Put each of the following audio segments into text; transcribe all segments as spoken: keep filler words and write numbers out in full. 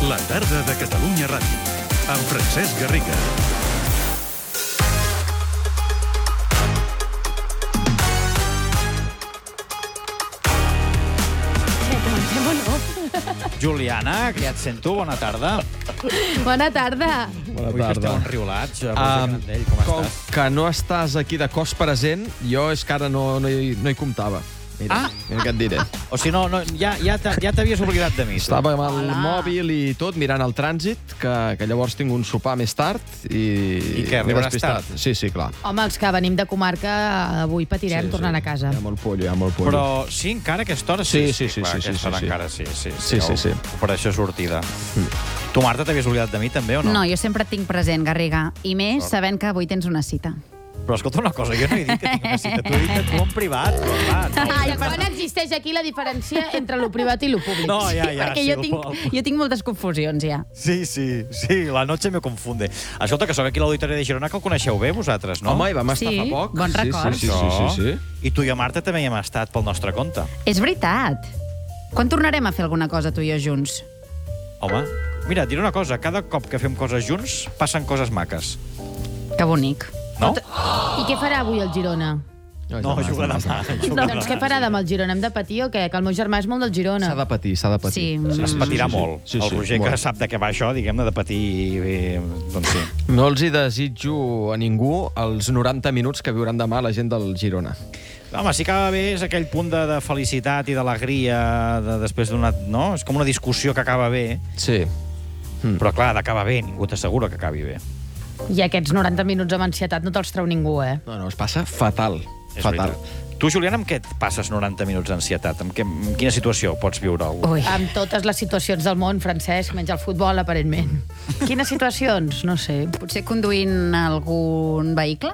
La tarda de Catalunya Ràdio, amb Francesc Garriga. Juliana, que ja et sento, bona tarda. Bona tarda. Bona Avui que esteu tarda. enriolats, Roger Um, Grandell, com com estàs? que no estàs aquí de cos present, jo és que ara no, no, hi, no hi comptava. Mira, Ah! mira què et diré. O sigui, no, no, ja, ja t'ha- ja t'havies oblidat de mi. tu. Estava amb el Hola. mòbil i tot, mirant el trànsit, que, que llavors tinc un sopar més tard i... I què, m'he arribaràs despistat. tard? Sí, sí, clar. Home, els que venim de comarca, avui patirem sí, tornant sí. a casa. Hi ha molt pollo, hi ha molt pollo. Però sí, encara a aquesta hora sí. Sí, sí, sí, clar, sí, sí, aquesta hora sí, sí. encara sí. Sí, Sí, sí, sí. Operació sortida. Tu, Marta, t'havies oblidat de mi també o no? No, jo sempre et tinc present, Garriga. I més sabent que avui tens una cita. Però escolta una cosa, jo no he dit que tinc una cita. T'ho he dit que tu en privat. Però, clar, no. Ai, quan existeix aquí la diferència entre lo privat i lo públic? No, ja, ja. Perquè sí, jo el- tinc, el- jo tinc moltes confusions, ja. Sí, sí, sí, la noche me confunde. Escolta, que sóc aquí a l'Auditori de Girona, que el coneixeu bé, vosaltres, no? Home, hi vam estar Sí, fa poc. bon record. Sí, sí, sí, sí, sí, sí. I tu i jo, Marta, també hi hem estat pel nostre compte. És veritat. Quan tornarem a fer alguna cosa, tu i jo, junts? Home, mira, et diré una cosa, cada cop que fem coses junts, passen coses maques. Que bonic. No? I què farà avui el Girona? No, juga demà. juga Doncs què farà demà el Girona? Hem de patir o què? Que el meu germà és molt del Girona. S'ha de patir, s'ha de patir. Sí, demà. Es mm. patirà Sí, sí, sí. molt. Sí, El sí, Roger, que molt. sap de què va això, diguem-ne, de patir... Eh, doncs sí. No els hi desitjo a ningú els noranta minuts que viuran demà la gent del Girona. Home, sí que va bé és aquell punt de, de felicitat i d'alegria de, després d'una... No? És com una discussió que acaba bé, Sí. però clar, d'acaba bé, ningú t'assegura que acabi bé. I aquests noranta minuts amb ansietat no te'ls treu ningú, eh? No, no, es passa fatal. És fatal. veritat. Tu, Juliana, amb què et passes noranta minuts d'ansietat? En, què, en quina situació pots viure-ho? Ui. Amb totes les situacions del món, Francesc, menys el futbol, aparentment. Quines situacions? No sé. Potser conduint algun vehicle?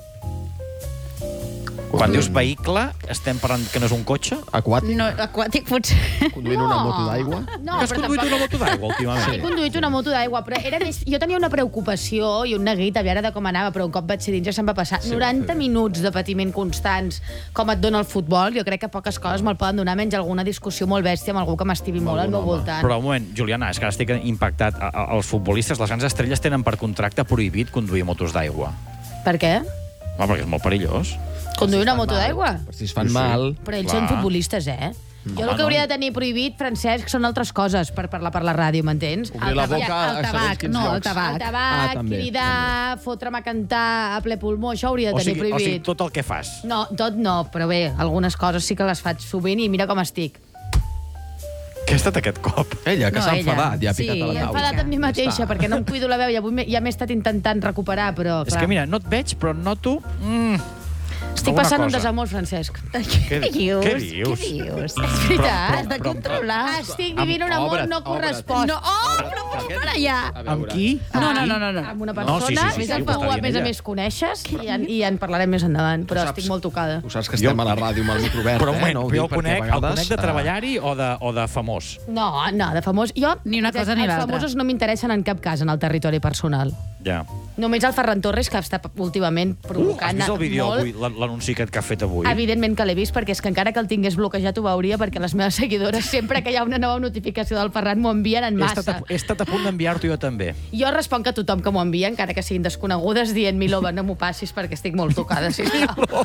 Quan dius vehicle, estem parlant que no és un cotxe? Aquàtic, No, aquàtic potser. conduint una moto d'aigua. No, que has però conduït tampoc... una moto d'aigua, últimament? He conduït una moto d'aigua, però era més... jo tenia una preocupació i un neguit a veure de com anava, però un cop vaig ser dins ja se'm va passar. noranta minuts de patiment constants, com et dona el futbol, jo crec que poques coses me'l poden donar, menys alguna discussió molt bèstia amb algú que m'estimi molt al meu voltant. Però un moment, Juliana, és que ara estic impactat. A- a- Els futbolistes, les grans estrelles, tenen per contracte prohibit conduir motos d'aigua. Per què? Home, perquè és molt perillós. Conduir una moto d'aigua? Per si es fan Sí, sí. mal. Però ells Clar. són futbolistes, eh? Jo el Home, que hauria no. de tenir prohibit, Francesc, són altres coses per parlar per la ràdio, m'entens? Obrir la tabac- boca el a segons tabac, quins no, el llocs. tabac. El tabac, Ah, també, cridar, fotre'm a cantar a ple pulmó, això hauria de O tenir sigui, o prohibit. sigui, tot el que fas. No, tot no, però bé, algunes coses sí que les faig sovint i mira com estic. Què ha estat aquest cop? Ella, que No, s'ha ella. enfadat i ha Sí, picat a la M'he taula. enfadat amb mi mateixa, perquè no em cuido la veu i avui m'he- ja m'he estat intentant recuperar, però És clar, que, mira, no et veig, però noto... Mm, estic alguna passant un cosa. desamor, Francesc. Què dius? Què dius? Què dius? És veritat. Has de controlar. Estic vivint un amor Obre't, no obre't. correspost. No, oh, però para allà. A Amb veure. qui? No, no, no, no. no. Amb una No, sí, persona sí, sí, sí, que ho està tu, a dient més a ella. més, coneixes i en, i en parlarem més endavant, però saps. estic molt tocada. Ho saps que estem Jo- a la ràdio amb el micro obert, Però un eh? moment, No ho jo dic el perquè conec, a el vegades, conec de eh, treballar-hi o, de, o de famós? No, no, de famós... Jo, Ni una cosa ni els l'altra. famosos no m'interessen en cap cas en el territori personal. Ja. Només el Ferran Torres, que està últimament Uh, has provocant vist el vídeo molt. avui, l'an- l'anunci aquest que ha fet avui? Evidentment que l'he vist, perquè és que encara que el tingués bloquejat ho veuria, perquè les meves seguidores, sempre que hi ha una nova notificació del Ferran, m'ho envien en He estat, massa. a, he estat a punt d'enviar-t'ho jo també. Jo responc a tothom que m'ho envia, encara que siguin desconegudes, dient, Milova, no m'ho passis perquè estic molt tocada, sisplau.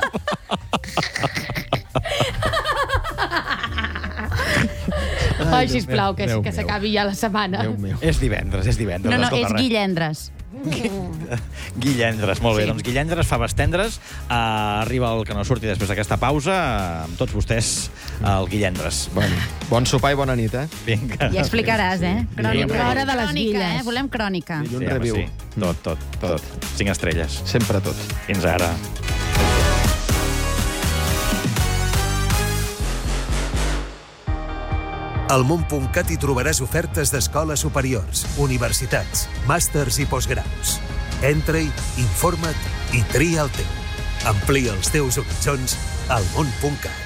Ai, sisplau, que, Déu que meu. s'acabi ja la setmana. Déu meu. És divendres, és divendres. No, no, escolta, és res. Guillendres. Guillendres, molt bé. Sí. Doncs Guillendres, faves tendres. Uh, arriba el que no surti després d'aquesta pausa. Amb tots vostès, el Guillendres. Bueno, bon sopar i bona nit, eh? Vinga. Ja explicaràs, eh? Crònica. L'hora de les crònica, guilles. eh? Volem crònica. I un Sí, home, review. sí. Tot, tot, tot. Cinc estrelles. Sempre tot. Fins ara. Al món punt cat hi trobaràs ofertes d'escoles superiors, universitats, màsters i postgraus. Entra-hi, informa't i tria el teu. Amplia els teus horitzons al món punt cat.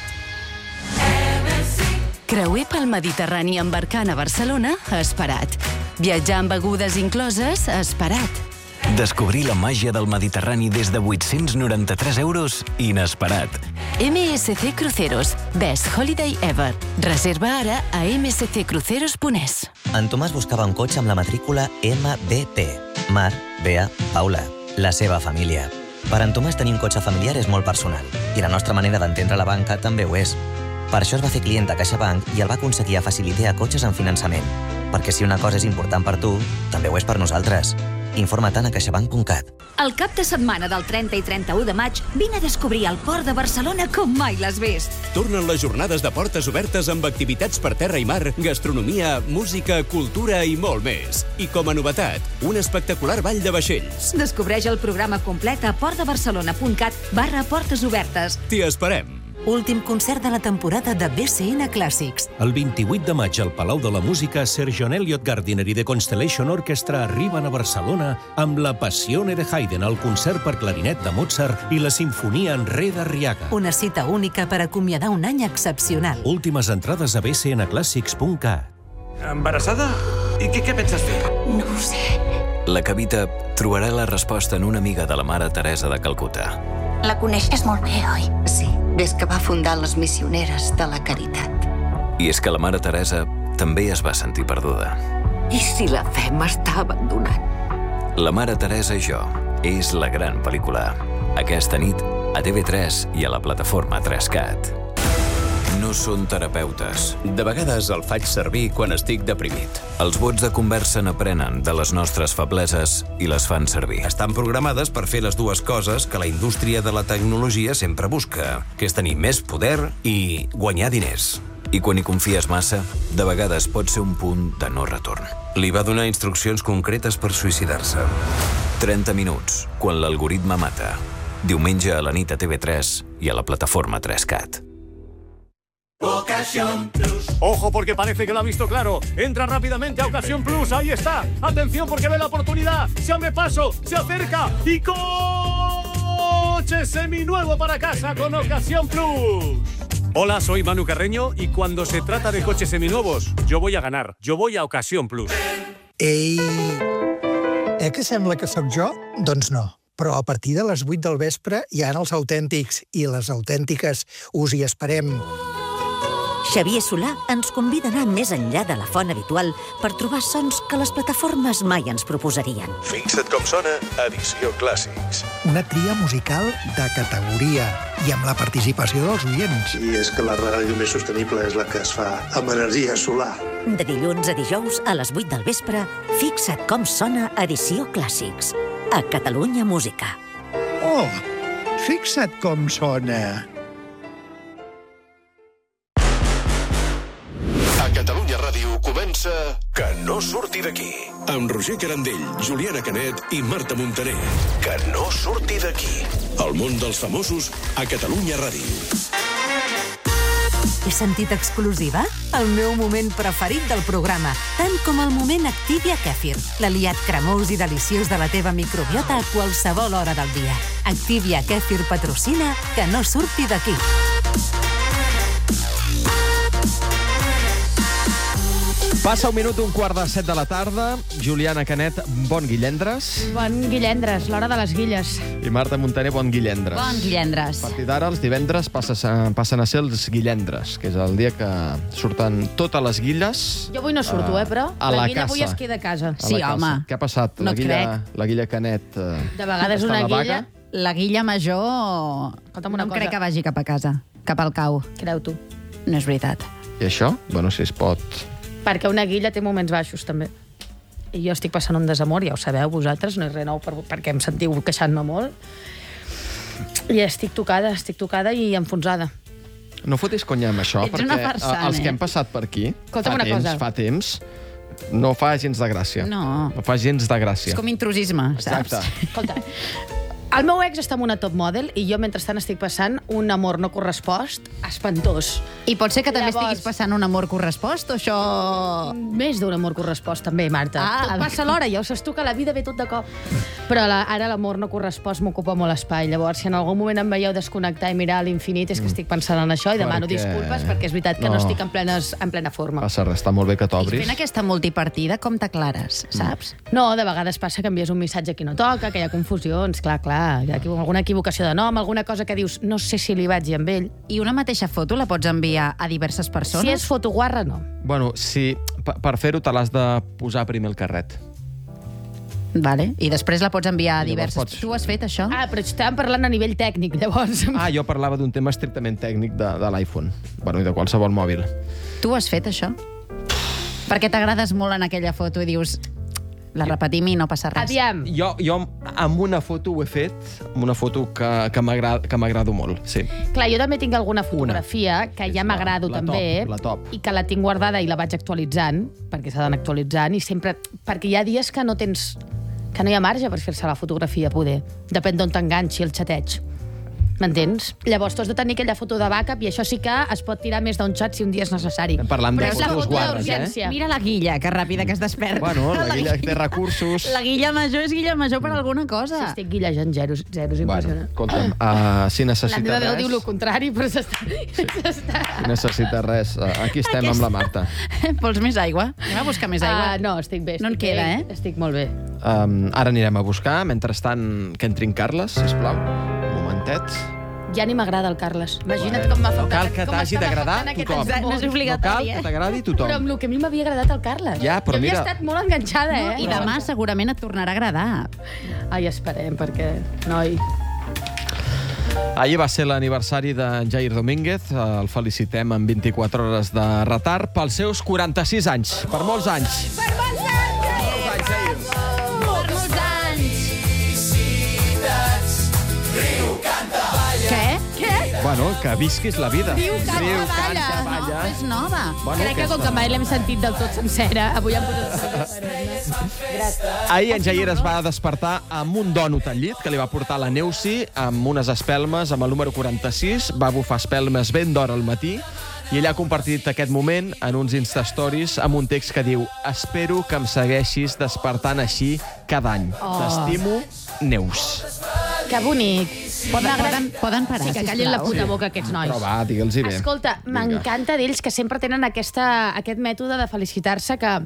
Creuer pel Mediterrani embarcant a Barcelona, esperat. Viatjar amb begudes incloses, esperat. Descobrir la màgia del Mediterrani des de vuit-cents noranta-tres euros, inesperat. M S C Cruceros. Best Holiday Ever. Reserva ara a m s c cruceros punt e s. En Tomàs buscava un cotxe amb la matrícula M B T. Mar, Bea, Paula. La seva família. Per en Tomàs tenir un cotxe familiar és molt personal, i la nostra manera d'entendre la banca també ho és. Per això es va fer client de CaixaBank i el va aconseguir a facilitar cotxes en finançament. Perquè si una cosa és important per tu, també ho és per nosaltres. Informa tant a caixabank punt cat. El cap de setmana del trenta i trenta-u de maig vine a descobrir el Port de Barcelona com mai l'has vist. Tornen les jornades de portes obertes amb activitats per terra i mar, gastronomia, música, cultura i molt més. I com a novetat, un espectacular ball de vaixells. Descobreix el programa complet a portdebarcelona punt cat barra portes obertes. T'hi esperem. Últim concert de la temporada de B C N Clàssics. El vint-i-vuit de maig al Palau de la Música, Sir John Eliot Gardiner i The Constellation Orchestra arriben a Barcelona amb la Passione de Haydn, el concert per clarinet de Mozart i la Sinfonia en Re d'Arriaga. Una cita única per acomiadar un any excepcional. Últimes entrades a b c n clàssics punt cat. Embarassada? I què, què penses fer? No ho sé. La Cavita trobarà la resposta en una amiga de la Mare Teresa de Calcuta. La coneixes molt bé, oi? Sí, des que va fundar les Missioneres de la Caritat. I és que la Mare Teresa també es va sentir perduda. I si la fe m'està abandonant? La Mare Teresa i jo és la gran pel·lícula. Aquesta nit a T V tres i a la plataforma tres cat. No són terapeutes. De vegades el faig servir quan estic deprimit. Els bots de conversa n'aprenen de les nostres febleses i les fan servir. Estan programades per fer les dues coses que la indústria de la tecnologia sempre busca, que és tenir més poder i guanyar diners. I quan hi confies massa, de vegades pot ser un punt de no retorn. Li va donar instruccions concretes per suïcidar-se. trenta minuts, quan l'algoritme mata. Diumenge a la nit a T V tres i a la plataforma tres cat. Ocasión Plus. Ojo porque parece que lo ha visto claro. Entra rápidamente a Ocasión Plus. Ahí está. Atención porque ve la oportunidad. Se abre paso, se acerca y coche seminuevo para casa con Ocasión Plus. Hola, soy Manu Carreño y cuando se trata de coches seminuevos, yo voy a ganar. Yo voy a Ocasión Plus. Ei, eh que sembla que sóc jo? Doncs no. Però a partir de les vuit del vespre hi ha els autèntics i les autèntiques. Us hi esperem. Xavier Solà ens convida a anar més enllà de la font habitual per trobar sons que les plataformes mai ens proposarien. Fixa't com sona, edició Clàssics. Una tria musical de categoria i amb la participació dels oients. I és que la ràdio més sostenible és la que es fa amb energia solar. De dilluns a dijous a les vuit del vespre, fixa't com sona edició Clàssics. A Catalunya Música. Oh, fixa't com sona. A Catalunya Ràdio comença Que no surti d'aquí. Amb Roger Carandell, Juliana Canet i Marta Montaner. Que no surti d'aquí. El món dels famosos a Catalunya Ràdio. He sentit exclusiva? El meu moment preferit del programa, tant com el moment Activia Kefir, l'aliat cremós i deliciós de la teva microbiota a qualsevol hora del dia. Activia Kefir patrocina Que no surti d'aquí. Passa un minut, un quart de set de la tarda. Juliana Canet, bon guillendres. Bon guillendres, l'hora de les guilles. I Marta Montaner, bon guillendres. Bon guillendres. A partir d'ara, els divendres passen, passen a ser els guillendres, que és el dia que surten totes les guilles. Jo avui no surto, eh, però a la, la guilla casa. avui es queda a casa. A Sí, la casa. home. Què ha passat? No la, et guilla, crec. la guilla Canet... Eh, De vegades una està a la guilla... vaga? La guilla major Escolta'm no una em cosa. crec que vagi cap a casa, cap al cau. Creu tu. No és veritat. I això? Bueno, si es pot... Perquè una guilla té moments baixos, també. I jo estic passant un desamor, ja ho sabeu vosaltres, no és res nou per, perquè em sentiu queixant-me molt. I estic tocada, estic tocada i enfonsada. No fotis conya amb això, Ets perquè una farsant, els que eh? hem passat per aquí, Escolta'm fa una temps, cosa. fa temps, no fa gens de gràcia. No. No fa gens de gràcia. És com intrusisme, saps? Exacte. Escolta, El meu ex està en una top model i jo, mentrestant, estic passant un amor no correspost espantós. I pot ser que també Llavors... estiguis passant un amor correspost, o això... Més d'un amor correspost, també, Marta. Ah, tot passa alhora, ja ho saps tu, que la vida ve tot de cop. Però la, ara l'amor no correspost m'ocupa molt espai. Llavors, si en algun moment em veieu desconnectar i mirar a l'infinit, és que estic pensant en això i demano Perquè- disculpes perquè és veritat que no, No. estic en, plenes, en plena forma. Passa res, està molt bé que I t'obris. fent aquesta multipartida, com t'aclares, saps? No, de vegades passa que envies un missatge que no toca, que hi ha confusions, clar, clar, hi ha alguna equivocació de nom, alguna cosa que dius, no sé si li vaig dir amb ell. I una mateixa foto la pots enviar a diverses persones? Si és foto guarra, no. Bueno, sí, per, per fer-ho te l'has de posar primer el carret. Vale. I després la pots enviar a Llavors diverses... pots- Tu has fet això? Ah, però estàvem parlant a nivell tècnic, llavors. Ah, jo parlava d'un tema estrictament tècnic de, de l'iPhone. Bueno, i de qualsevol mòbil. Tu has fet això? Perquè t'agrades molt en aquella foto i dius... La repetim i no passa res. Aviam. Jo, jo amb una foto ho he fet, amb una foto que, que m'agrada que m'agrado molt, sí. Clar, jo també tinc alguna fotografia que ja m'agrado la també top, la top. i que la tinc guardada i la vaig actualitzant, perquè s'ha d'anar actualitzant, i sempre... Perquè hi ha dies que no tens... que no hi ha marge per fer-se la fotografia, poder. Depèn d'on t'enganxi el xateig. M'entens? Llavors, tu has de tenir aquella foto de backup i això sí que es pot tirar més d'un xat si un dia és necessari. Estem parlant de Però és la fotos foto guarres, d'urgència. eh? Mira la Guilla, que ràpida que es desperta. Bueno, la Guilla té recursos. La Guilla major és Guilla major per alguna cosa. Sí, estic guillejant zeros, zeros, Bueno, impressionant. escolta'm, uh, si La necessites meva veu res... diu el contrari, però s'està... s'està- Si necessites res, uh, aquí estem Aquest- amb la Marta. Vols més aigua? Anem a buscar més aigua. Ah, no, estic bé. No en estic queda, bé, eh? Estic molt bé. Um, ara anirem a buscar. Mentrestant, que entrin Carles, sisplau. Un momentet. Ja ni m'agrada el Carles. Imagina't com m'ha No faltat. cal que com t'hagi estava d'agradar faltant aquest tothom. anys de No és món. obligatori, No cal eh? que t'agradi tothom. Però amb el que a mi m'havia agradat el Carles. Ja, però jo havia mira- estat molt enganxada, No, eh? I demà segurament et tornarà a agradar. Ai, esperem, perquè... Noi... Ahir va ser l'aniversari de Jair Domínguez. El felicitem amb vint-i-quatre hores de retard pels seus quaranta-sis anys. Per molts anys. Per molts anys! Per molts anys! Què? Què? Bueno, que visquis la vida. Viu, canta, Viu, balla. canta, No, balla. és nova. Bueno, Crec que com que mai l'hem sentit del tot sencera, avui hem posat... Gràcies. Ahir en Jair es va despertar amb un dònut al llit que li va portar la Neusi amb unes espelmes amb el número quaranta-sis. Va bufar espelmes ben d'hora al matí i ella ha compartit aquest moment en uns Insta-Stories amb un text que diu: espero que em segueixis despertant així cada any. Oh. T'estimo, Neus. Que bonic. Poden, poden, poden parar, Sí, que sisplau. callin la puta boca aquests nois. Però va, digue'ls-hi bé. Escolta, m'encanta d'ells que sempre tenen aquesta, aquest mètode de felicitar-se que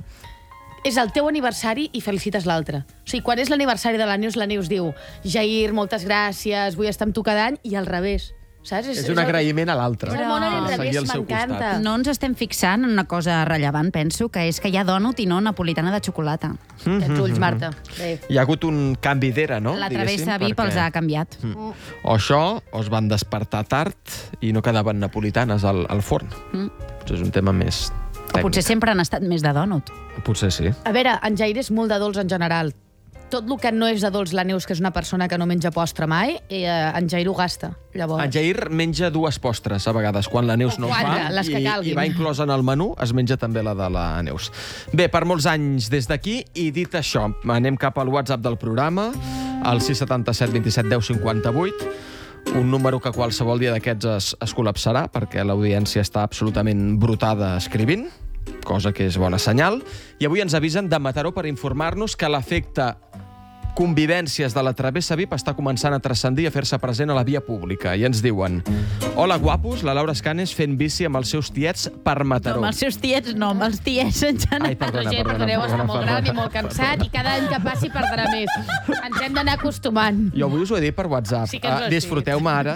és el teu aniversari i felicites l'altre. O sigui, quan és l'aniversari de la Neus, la Neus diu: Jair, moltes gràcies, vull estar amb tu cada any, i al revés. Saps? És un agraïment a l'altre. És el món a l'inrevés, Seguir al seu m'encanta. costat. No ens estem fixant en una cosa rellevant, penso, que és que hi ha dònut i no napolitana de xocolata. Aquests ulls, Marta. Bé. Hi ha hagut un canvi d'era, no? La Diguéssim, travessa VIP perquè- els ha canviat. Mm. O això, o es van despertar tard i no quedaven napolitanes al, al forn. Mm. Potser és un tema més O tècnic. potser sempre han estat més de dònut. Potser sí. A veure, en Jair és molt de dolç en general. Tot el que no és de dolç, la Neus, que és una persona que no menja postre mai, eh, en Jair ho gasta. Llavors... En Jair menja dues postres, a vegades, quan la Neus no O en quatre, fa, les que i, calguin. i va inclosa en el menú, es menja també la de la Neus. Bé, per molts anys des d'aquí, i dit això, anem cap al WhatsApp del programa, al sis setanta set vint set deu cinquanta vuit, un número que qualsevol dia d'aquests es, es col·lapsarà, perquè l'audiència està absolutament brutada escrivint, cosa que és bona senyal, i avui ens avisen de Mataró per informar-nos que l'efecte convivències de la Travessa V I P està començant a transcendir i a fer-se present a la via pública. I ens diuen: hola, guapos, la Laura Escanes fent bici amb els seus tiets per No, Mataró. amb els seus tiets no, amb els tiets en general. Ai, perdona, Roger, perdona, perdoneu, està perdona, molt gran perdona. i molt cansat, i cada any que passi perdrà més. Ens hem d'anar acostumant. Jo avui us ho he dit per WhatsApp. Sí que ens ho Ah, has dit. disfruteu-me ara,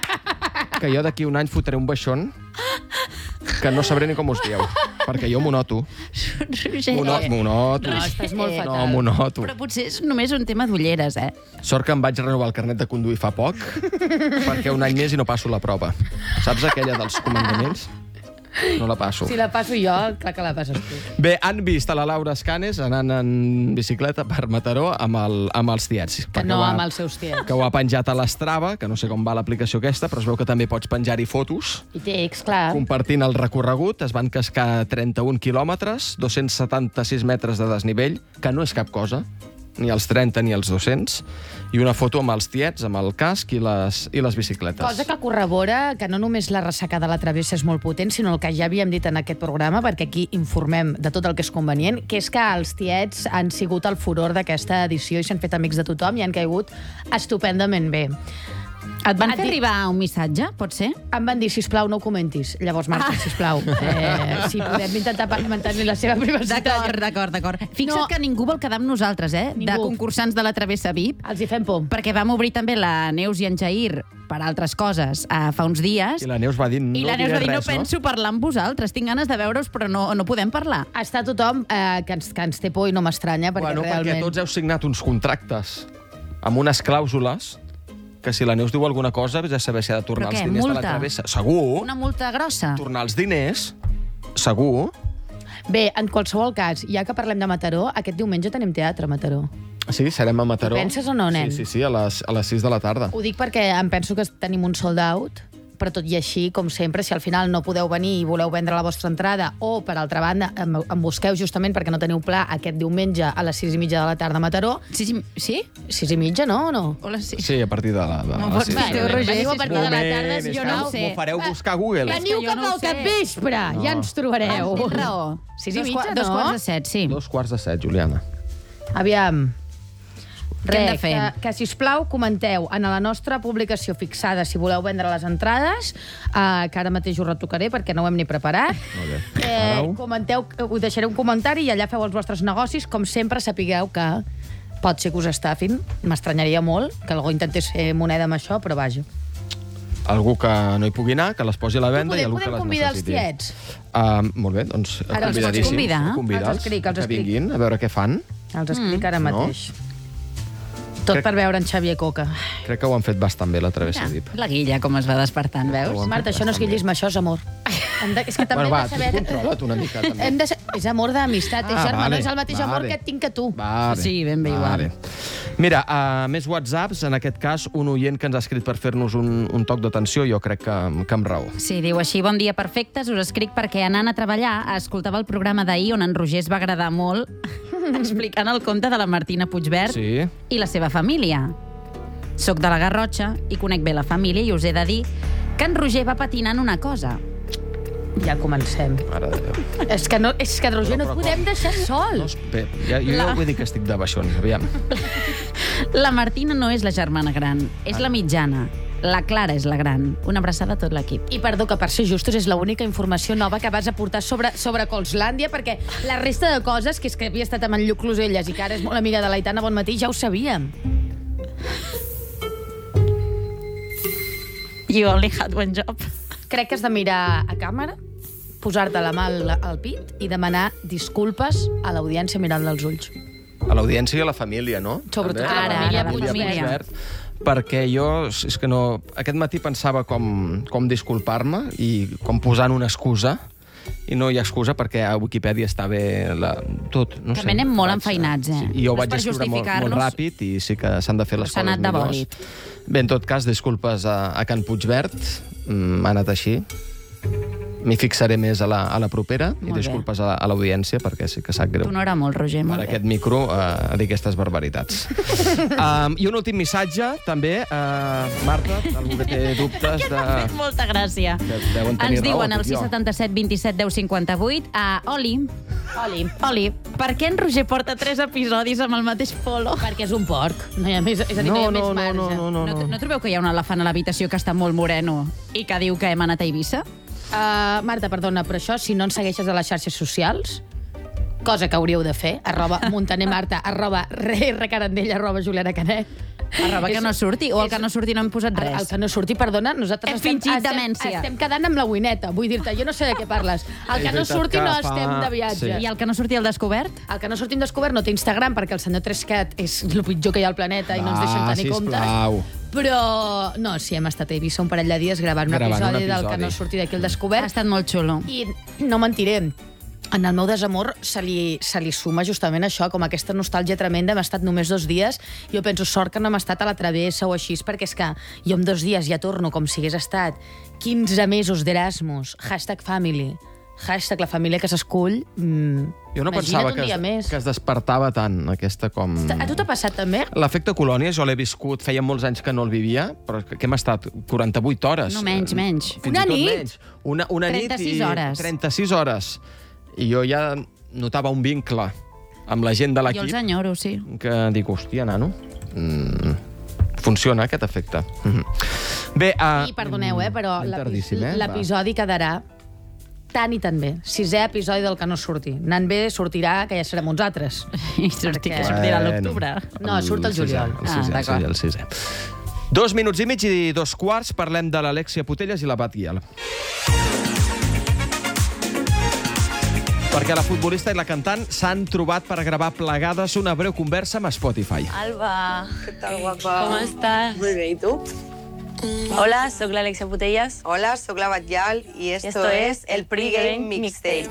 que jo d'aquí un any fotré un baixón que no sabré ni com us dieu, perquè jo m'ho noto. Roger. M'ho no- m'ho noto. No, estàs molt Eh, fatal. No, m'ho noto. Però potser és només un tema d'ulleres, eh? Sort que em vaig renovar el carnet de conduir fa poc, perquè un any més i no passo la prova. Saps aquella dels comandaments? No la passo. Si la passo jo, clar que la passes tu. Bé, han vist a la Laura Escanes anant en bicicleta per Mataró amb, el, amb els tiets. Que no amb els seus tiets. Que ho ha penjat a l'Strava, que no sé com va l'aplicació aquesta, però es veu que també pots penjar-hi fotos. I text, clar. Compartint el recorregut, es van cascar trenta-un quilòmetres, dos-cents setanta-sis metres de desnivell, que no és cap cosa. ni els trenta ni els dos-cents, i una foto amb els tiets, amb el casc i les, i les bicicletes. Cosa que corrobora que no només la ressaca de la travessa és molt potent, sinó el que ja havíem dit en aquest programa, perquè aquí informem de tot el que és convenient, que és que els tiets han sigut el furor d'aquesta edició i s'han fet amics de tothom i han caigut estupendament bé. Et van fer arribar un missatge, pot ser? Em van dir, sisplau, no ho comentis. Llavors, Marta, ah. sisplau, eh, si podem intentar mantenir la seva privacitat. D'acord, d'acord, d'acord. Fixa't no. que ningú vol quedar amb nosaltres, eh? Ningú. De concursants de la Travessa V I P. Els hi fem por. Perquè vam obrir també la Neus i en Jair per altres coses uh, fa uns dies. I la Neus va dir, no I la Neus va dir, res, no penso no? parlar amb vosaltres, tinc ganes de veure-us, però no, no podem parlar. Està tothom eh, que, ens, que ens té por i no m'estranya, perquè bueno, realment... perquè tots heu signat uns contractes amb unes clàusules que si la Neus diu alguna cosa, ja saber si ha de tornar què, els diners multa? de la travessa. Segur. Una multa grossa? Tornar els diners, segur. Bé, en qualsevol cas, ja que parlem de Mataró, aquest diumenge tenim teatre a Mataró. Sí, serem a Mataró. Ho penses o no, nen? Sí, sí, sí, a les, a les sis de la tarda. Ho dic perquè em penso que tenim un sold out, però tot i així, com sempre, si al final no podeu venir i voleu vendre la vostra entrada o, per altra banda, em, em busqueu justament perquè no teniu pla aquest diumenge a les sis i mitja de la tarda a Mataró. Sis i... Sí? Sis i mitja, no o no? O les sis. Sí, a partir de la... De no les pots sis. dir, Roger. Veniu a partir de la tarda, Moment, jo no ho sé. M'ho fareu buscar a Google. Veniu cap al capvespre, No. ja ens trobareu. Ah, tens raó. Sis i Dos, mitja, qua- no? dos quarts de set, sí. Dos quarts de set, Juliana. Aviam. Què hem Re, de fer? que, que, sisplau, comenteu en la nostra publicació fixada si voleu vendre les entrades, eh, que ara mateix ho retocaré perquè no ho hem ni preparat. Molt bé. Eh, Parau. comenteu, ho deixaré un comentari i allà feu els vostres negocis. Com sempre, sapigueu que pot ser que us estafin. M'estranyaria molt que algú intentés fer moneda amb això, però vaja. Algú que no hi pugui anar, que les posi a la venda Podem- i algú que podem les convidar els necessiti. tiets? Uh, molt bé, doncs Ara els pots convidadíssims. convidar? Convidar-los, Els escric, els que escric. vinguin a veure què fan. Els explic ara No? mateix. Tot Crec- per veure en Xavier Coca. Crec que ho han fet bastant bé, la Travessa V I P. La Guilla, com es va despertant, veus? Marta, això no és guillisme, això és amor. Hem de, és que també Bueno, va, hem de tu saber... controla't una mica, també. Hem de, sa- és amor d'amistat, és Ah, germà, vale, no és el mateix amor vale. que tinc que tu. Vale. Sí, ben bé igual. Vale. Mira, uh, més whatsapps, en aquest cas, un oient que ens ha escrit per fer-nos un, un toc d'atenció, jo crec que, que amb raó. Sí, diu així, bon dia, perfectes, us escric perquè anant a treballar escoltava el programa d'ahir on en Roger es va agradar molt explicant el conte de la Martina Puigverd Sí. i la seva família. Soc de la Garrotxa i conec bé la família i us he de dir que en Roger va patinant una cosa. Ja comencem. Mare de Déu. És que, no, és que Roger, no et podem deixar sol. No, bé, ja, jo La- ja vull dir que estic de baixons, aviam. La Martina no és la germana gran, és la mitjana. La Clara és la gran. Una abraçada a tot l'equip. I perdó, que per ser justos és l'única informació nova que vas aportar sobre, sobre Colslàndia, perquè la resta de coses, que és que havia estat amb en Lluc Closelles i que ara és molt amiga de l'Aitana Bonmatí, ja ho sabíem. You only had one job. Crec que has de mirar a càmera, posar-te la mà al, al pit i demanar disculpes a l'audiència mirant-la als ulls. A l'audiència i a la família, no? Sobretot També? a la família ara, la família. Puigverd, perquè jo, és que no... Aquest matí pensava com, com disculpar-me i com posant una excusa, i no hi ha excusa perquè a Wikipedia està bé la, tot. No També sé, anem molt vaig- enfeinats, eh? Sí, I jo No és vaig per escriure molt, molt justificar-nos. ràpid i sí que s'han de fer les S'ha coses anat de millors. bòlit. Bé, en tot cas, disculpes a, a Can Puigverd. Mm, ha anat així. M'hi fixaré més a la, a la propera i Molt bé. disculpes a, a l'audiència perquè sí que sap greu. T'honora molt, Roger, Per molt bé. aquest micro uh, a dir aquestes barbaritats. um, I un últim missatge, també. Uh, Marta, algú que té dubtes de... Molta gràcia. que deuen tenir Ens diuen raó, al dic sis jo. setanta set vint set deu cinquanta vuit a Oli. Oli. Oli, per què en Roger porta tres episodis amb el mateix polo? Perquè és un porc. No hi ha més, és a dir, no, No, hi ha no, més no, marge. no, no, no, No, no. no trobeu que hi ha un elefant a l'habitació que està molt moreno i que diu que hem anat a Eivissa? Uh, Marta, perdona, però això, si no ens segueixes a les xarxes socials, cosa que hauríeu de fer, arroba Montaner Marta, arroba rcarandell, arroba Juliana Canet. Arroba que no surti, o el que no surti no hem posat El, res. el que no surti, perdona, nosaltres Hem estem, fingit estem, demència. estem quedant amb la wineta. Vull dir-te, jo no sé de què parles. El És que no veritat surti que no fa- estem de viatge. Sí. I el que no surti al descobert? El que no surti en descobert no té Instagram, perquè el senyor Trescat és el pitjor que hi ha al planeta i no ens deixen Va, tenir comptes. sisplau. Però, no, sí, hem estat a Eivissa un parell de dies gravant un, Gravant un episodi, del que episodi. no surti d'aquí al descobert. Ha estat molt xulo. I no mentiré, en el meu desamor se li, se li suma justament això, com aquesta nostàlgia tremenda. Hem estat només dos dies. Jo penso, sort que no hem estat a la Travessa o així, perquè és que jo en dos dies ja torno com si hagués estat quinze mesos d'Erasmus, hashtag family, Hashtag la família que s'escull. Mm, jo no pensava que es, que es despertava tant, aquesta com... A tu t'ha passat també? L'efecte colònia jo l'he viscut, feia molts anys que no el vivia, però que hem estat quaranta-vuit hores. No, menys, menys. Fins Una i tot nit? Menys. Una, una trenta-sis nit i... hores. trenta-sis hores. I jo ja notava un vincle amb la gent de l'equip. Jo els enyoro, sí. Que dic, hòstia, nano, mm, funciona aquest efecte. Bé, uh, I perdoneu, eh, però tardíssim, eh? l'episodi quedarà tant i tant bé. Sisè episodi del que no surti. Anant bé, sortirà, que ja serem uns altres. I sortir, que sortirà a l'octubre. No, surt el juliol. El sisè, ah, el sisè. Dos minuts i mig i dos quarts, parlem de l'Alexia Putellas i la Bat Giel. Perquè la futbolista i la cantant s'han trobat per gravar plegades una breu conversa amb Spotify. Alba, què tal, guapa? Com estàs? Muy bé, i tu? Hola, soc l'Alexia Putellas. Hola, soc la Bat Giel y esto, esto es el Pregame Mixtape.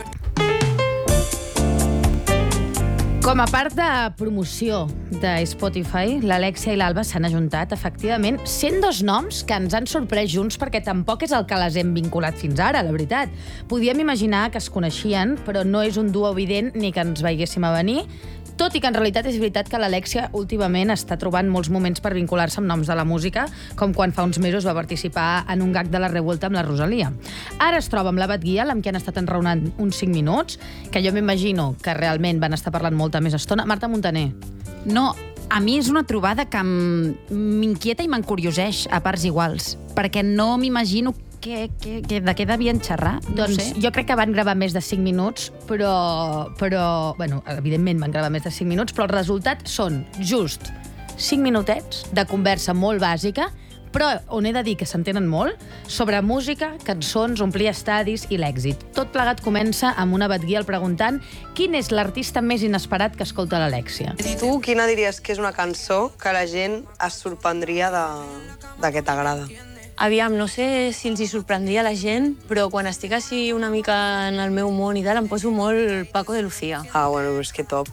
Com a part de promoció de Spotify, l'Alexia i l'Alba s'han ajuntat, efectivament, sent dos noms que ens han sorprès junts perquè tampoc és el que les hem vinculat fins ara, la veritat. Podíem imaginar que es coneixien, però no és un duo evident ni que ens veiéssim a venir, tot i que en realitat és veritat que l'Alexia últimament està trobant molts moments per vincular-se amb noms de la música, com quan fa uns mesos va participar en un gag de la Revuelta amb la Rosalia. Ara es troba amb la Bat Giel, amb qui han estat enraonant uns cinc minuts, que jo m'imagino que realment van estar parlant molta més estona. Marta Montaner. No, a mi és una trobada que m'inquieta i m'encurioseix a parts iguals, perquè no m'imagino que, que, que, de què devien xerrar. No doncs sé. Jo crec que van gravar més de cinc minuts, però, però... Bueno, evidentment van gravar més de cinc minuts, però el resultat són just cinc minutets de conversa molt bàsica, però on he de dir que s'entenen molt, sobre música, cançons, omplir estadis i l'èxit. Tot plegat comença amb una Bat Giel preguntant quin és l'artista més inesperat que escolta l'Alexia. Tu, quina diries que és una cançó que la gent es sorprendria de, de què t'agrada? Aviam, no sé si els hi sorprendria la gent, però quan estic així una mica en el meu món i tal, em poso molt Paco de Lucía. Ah, bueno, és que top.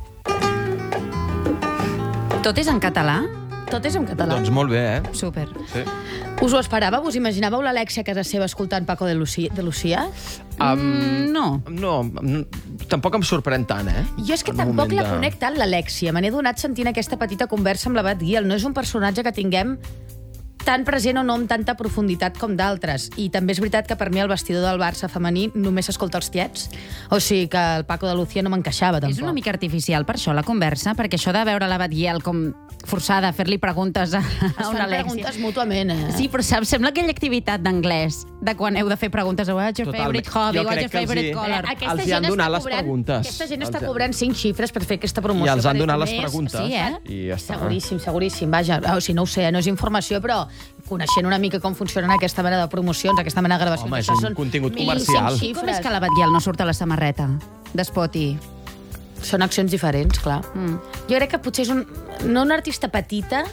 Tot és en català? Tot és en català. Doncs molt bé, eh? Súper. Sí. Us ho esperàveu? Us imaginàveu l'Alexia a casa seva escoltant Paco de Lucía? De Lucía? Um, no. No, tampoc em sorprèn tant, eh? Jo és que En tampoc moment la de- conec tant, l'Alexia. Me n'he donat sentint aquesta petita conversa amb la Bat Giel. No és un personatge que tinguem tan present o no amb tanta profunditat com d'altres. I també és veritat que per mi el vestidor del Barça femení només s'escolta els tiets. O sigui que el Paco de Lucía no m'encaixava, tampoc. És una mica artificial per això, la conversa, perquè això de veure la Bat Giel com forçada a fer-li preguntes a, a una Alexia... preguntes mútuament, eh? Sí, però saps, sembla aquella activitat d'anglès, de quan heu de fer preguntes a what's your favorite hobby, Jo what's crec your que els favorite hi- color. Aquesta els hi gent han està donat les cobrant- preguntes. Aquesta gent Els està hi- cobrant cinc xifres per fer aquesta promoció. I els han per donat les més. preguntes. Sí, eh? I ja està. Seguríssim, seguríssim. Vaja, o sigui, no ho sé, no és informació, però coneixent una mica com funcionen aquesta mena de promocions, aquesta mena de gravacions... Home, és això un són contingut mil comercial. cinc Com és xifres. que la Bat Giel no surt a la samarreta d'Spoti? Són accions diferents, clar. Mm. Jo crec que potser és un... no una artista petita,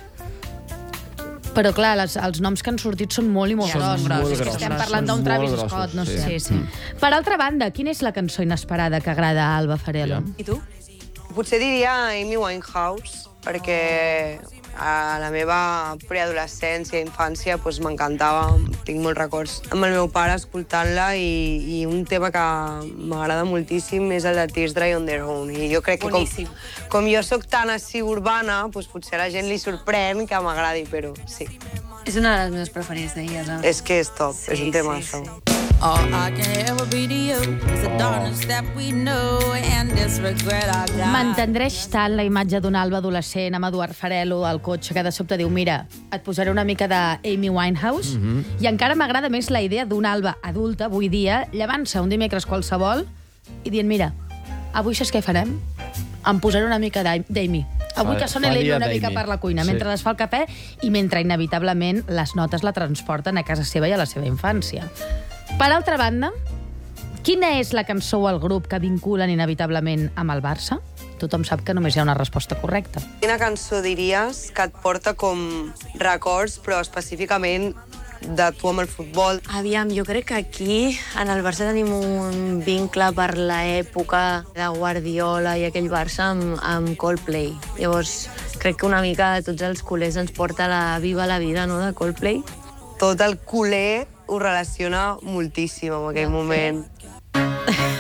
però clar, les, els noms que han sortit són molt i molt Són grossos. molt És que grossos. estem Són parlant d'un molt Travis grossos, Scott, no sí. sé. Sí, sí. Per altra banda, quina és la cançó inesperada que agrada a Alba Farelo? I tu? Potser diria Amy Winehouse, perquè a la meva preadolescència i infància doncs, m'encantava, tinc molts records amb el meu pare escoltant-la i, i un tema que m'agrada moltíssim és el de Tears Dry on Their Own. I jo crec que com, com jo sóc tan així urbana, doncs potser a la gent li sorprèn que m'agradi, però sí. És una de les meves preferides d'elles, eh? És que és top, sí, és un tema sí, això. Sí. All I can ever be to you is the darkness that we know and this regret I got. M'entendreix tant la imatge d'un Alba adolescent amb Eduard Farelo al cotxe que de sobte diu mira, et posaré una mica d'Amy Winehouse Mhm. i encara m'agrada més la idea d'un Alba adulta avui dia llevant-se un dimecres qualsevol i dient mira, avui saps què farem? Em posaré una mica d'Amy. Avui Fa- que sona fa l'Amy dia una mica d'Amy. per la cuina, Sí. mentre es fa el cafè i mentre inevitablement les notes la transporten a casa seva i a la seva infància. Per altra banda, quina és la cançó o el grup que vinculen inevitablement amb el Barça? Tothom sap que només hi ha una resposta correcta. Quina cançó diries que et porta com records, però específicament de tu amb el futbol? Aviam, jo crec que aquí, en el Barça, tenim un vincle per l'època de Guardiola i aquell Barça amb, amb Coldplay. Llavors, crec que una mica de tots els culers ens porta la Viva la vida, no?, de Coldplay. Tot el culer ho relaciona moltíssim amb aquell moment.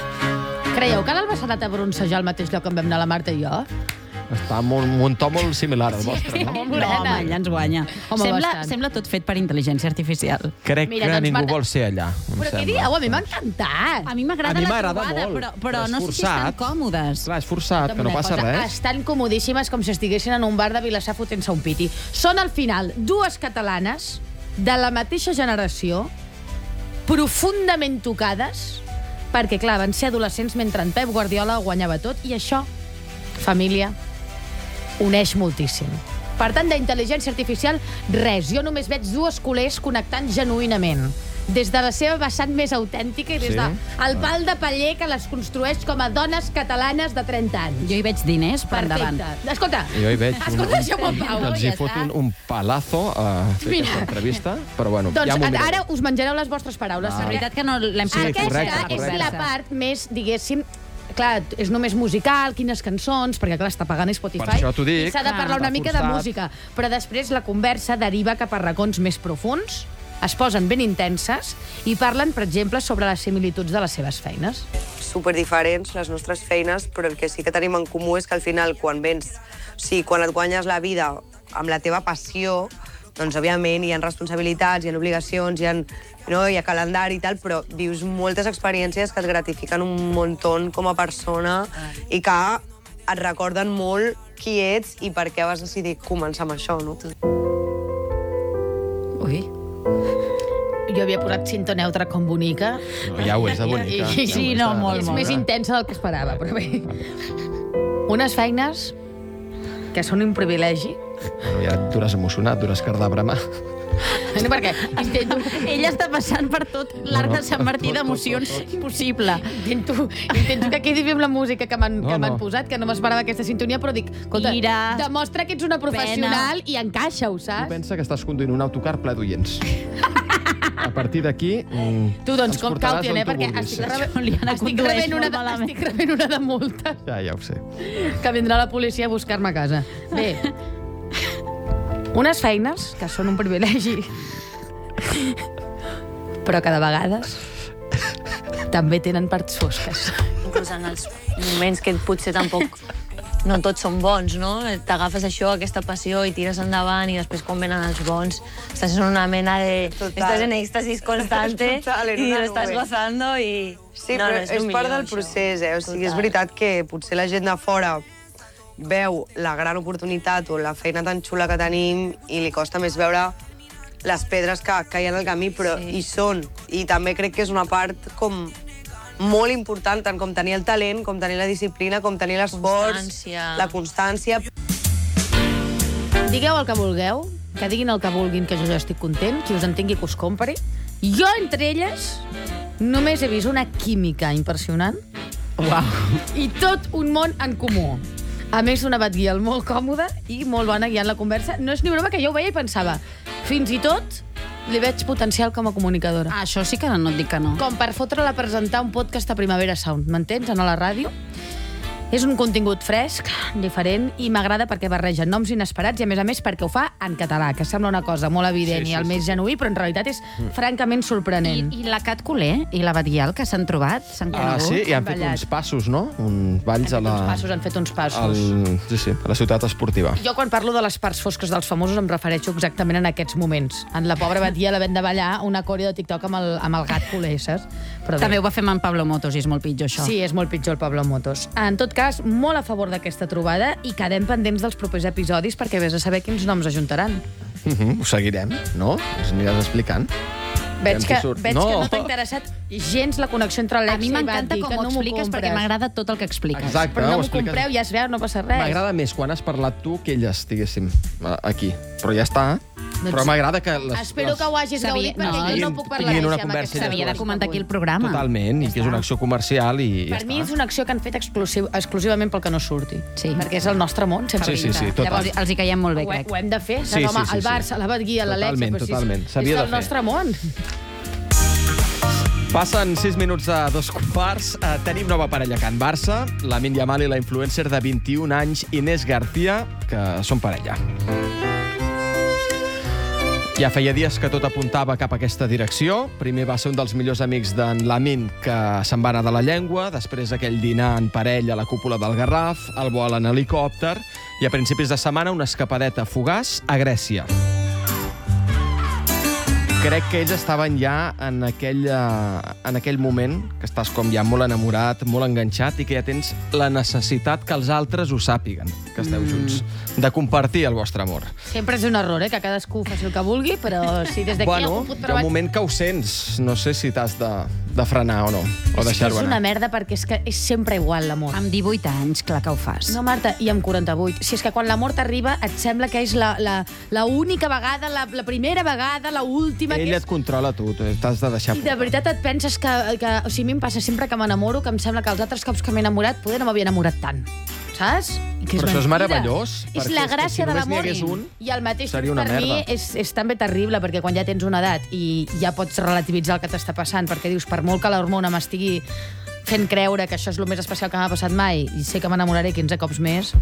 Creieu que l'Alba s'ha anat a broncejar al mateix lloc on vam anar la Marta i jo? Està molt, un to molt similar al vostre, no? No, home, ella ens guanya. Home, sembla, bastant. sembla tot fet per intel·ligència artificial. Crec Mira, que doncs, ningú Marta- vol ser allà, em Però què sembla. dieu? A mi m'ha encantat. A mi m'agrada A mi la m'agrada trobada, molt, però, però però és no sé si estan forçat. còmodes. Clar, és forçat, que no passa res. Estan comodíssimes com si estiguessin en un bar de Vilassar fotent-se un piti. Són, al final, dues catalanes de la mateixa generació, profundament tocades, perquè, clar, van ser adolescents mentre en Pep Guardiola guanyava tot, i això, família, uneix moltíssim. Per tant, d'intel·ligència artificial, res. Jo només veig dues culers connectant genuïnament. Des de la seva vessant més autèntica i des Sí? del pal de paller que les construeix com a dones catalanes de trenta anys. Jo hi veig diners per endavant. Perfecte. Escolta, Jo hi veig un, escolta, deixeu-me en pau. els hi fot un, un palazo a fer Mira. aquesta entrevista, però bueno, Doncs ja m'ho miraré. ara us menjareu les vostres paraules. Ah. La veritat que no l'hem Sí, posat Aquesta correcte, és correcte. la part més, diguéssim, clar, és només musical, quines cançons, perquè clar, està pagant Spotify. Per això t'ho dic. I s'ha de Clar, parlar una està mica de forçat. música. Però després la conversa deriva cap a racons més profuns, es posen ben intenses i parlen, per exemple, sobre les similituds de les seves feines. Super diferents les nostres feines, però el que sí que tenim en comú és que al final, quan vens, o sigui, quan et guanyes la vida amb la teva passió, doncs, òbviament, hi ha responsabilitats, hi ha obligacions, hi ha, no, hi ha calendari i tal, però vius moltes experiències que et gratifiquen un muntó com a persona i que et recorden molt qui ets i per què vas decidir començar amb això, no? Ui. Jo havia posat cinto neutre com bonica. No, ja ho és de bonica. I, Ja ho sí, és no, de- molt, de és bonica. més intensa del que esperava, però bé. Unes feines que són un privilegi. Bueno, ja et dures emocionat, dures car de bramar. No, perquè intento... Ella està passant per tot l'arc No, no, de Sant Martí tot, tot, d'emocions tot, possible. Intento, intento que quedi bé amb la música que m'han No, no, no. no. posat, que no m'esperava aquesta sintonia, però dic, escolta, Ira, demostra que ets una professional i encaixa-ho, Tu saps? pensa que estàs conduint un autocar ple d'oients. A partir d'aquí... Mm, Tu, doncs, ens com portaràs caution, on eh? tu Perquè vulguis. estic, rebe... Juliana estic, condueix rebent una molt de... malament. estic rebent una de multes Ja, ja ho sé. que vindrà la policia a buscar-me a casa. Bé, unes feines que són un privilegi, però que de vegades també tenen parts fosques. Inclús en els moments que potser tampoc no tots són bons, no? T'agafes això, aquesta passió, i tires endavant, i després quan venen els bons estàs en una mena de... Total. Estàs en éxtasis constante Total, en i una lo estàs nube. gozando i... Sí, no, però no, és, lo és part millor, del això. procés, eh? O sigui, és Total. veritat que potser la gent de fora veu la gran oportunitat o la feina tan xula que tenim i li costa més veure les pedres que, que hi ha en el camí, però sí. hi són. I també crec que és una part com molt important, tant com tenir el talent, com tenir la disciplina, com tenir l'esforç, Constància. la constància. Digueu el que vulgueu, que diguin el que vulguin, que jo ja estic content, qui us entengui que us compri. Jo, entre elles, només he vist una química impressionant. Uau. I tot un món en comú. A més, una Batguiel molt còmoda i molt bona guiant la conversa. No és ni broma, que jo ho veia i pensava, fins i tot li veig potencial com a comunicadora. Ah, això sí que no et dic que no. Com per fotre-la a presentar un podcast a Primavera Sound, m'entens? A la ràdio. És un contingut fresc, diferent, i m'agrada perquè barreja noms inesperats i, a més a més, perquè ho fa en català, que sembla una cosa molt evident Sí, sí, i el sí, més genuí, però en realitat és francament sorprenent. I, I la Cat Coler i la Batguiel que s'han trobat, s'han Ah, conegut. sí, i han fet ballat. uns passos, no? Uns balls a la... Uns passos, han fet uns passos. Al... Sí, sí, a la ciutat esportiva. Jo, quan parlo de les parts fosques dels famosos, em refereixo exactament en aquests moments. En la pobra Batguiel havent de ballar una coreo de TikTok amb el, amb el gat Coler, saps? Però bé. També ho va fer amb en Pablo Motos i és molt pitjor, això. Sí, és molt pitjor el Pablo Motos. En tot cas, molt a favor d'aquesta trobada i quedem pendents dels propers episodis perquè vés a saber quins noms ajuntaran. Uh -huh, ho seguirem, no? Ens aniràs explicant. Veig Veiem que, qui surt. veig No. que no t'ha interessat gens la connexió entre A Alexia mi i m'encanta Batgui, com que ho no m'ho expliques perquè compres. m'agrada tot el que expliques. Exacte, Però no ho m'ho expliques. compreu, ja es veu, no passa res. M'agrada més quan has parlat tu que elles, diguéssim, aquí. Però ja està. Doncs Però m'agrada que... Les, Espero que ho hagis Sabia- gaudit, perquè no, jo no puc parlar tinguin una d'això amb conversa aquest S'havia de sabor. comentar aquí el programa. Totalment, i que és una acció comercial i ja Per mi està. és una acció que han fet exclusiv, exclusivament pel que no surti. Sí. Perquè és el nostre món, sense Sí, sí, pinta. sí, total. Llavors els hi caiem molt bé, Ho, he- crec. ho hem de fer, saps? Sí, sí, Home, sí, el sí. Barça, la Batguia, l'Alexia... Totalment, però sí, totalment. És S'havia de del fer. nostre món. Passen sis minuts a dos quarts. Uh, tenim nova parella a Can Barça, Lamine Yamal i la influencer de vint-i-un anys, Inés García, que són parella. Ja feia dies que tot apuntava cap a aquesta direcció. Primer va ser un dels millors amics d'en Lamin que se'n va anar de la llengua, després aquell dinar en parella a la cúpula del Garraf, el vol en helicòpter i a principis de setmana una escapadeta fugaç a Grècia. Crec que ells estaven ja en aquell, en aquell moment que estàs com ja molt enamorat, molt enganxat i que ja tens la necessitat que els altres ho sàpiguen, que esteu junts, de compartir el vostre amor. Sempre és un error, eh? Que cadascú faci el que vulgui, però si des d'aquí bueno, algú pot hi ha trobar... un moment que ho sents, no sé si t'has de, de frenar o no, o deixar-ho És anar. una merda perquè és que és sempre igual l'amor. Amb divuit anys, clar que ho fas. No, Marta, i amb quaranta-vuit. Si és que quan l'amor t'arriba et sembla que és la, la, la única vegada, la, la primera vegada, la última... Ell que et és... controla tu, t'has de deixar... I de veritat et penses que, que... O sigui, a mi em passa sempre que m'enamoro, que em sembla que els altres cops que m'he enamorat poder no m'havia enamorat tant. Saps? I que és Però això és mentida. meravellós, És perquè la és que gràcia si de només n'hi l'amor. hagués un, I el mateix seria per una mi merda. és, és també terrible, perquè quan ja tens una edat i ja pots relativitzar el que t'està passant, perquè dius, per molt que l'hormona m'estigui fent creure que això és el més especial que m'ha passat mai i sé que m'enamoraré quinze cops més.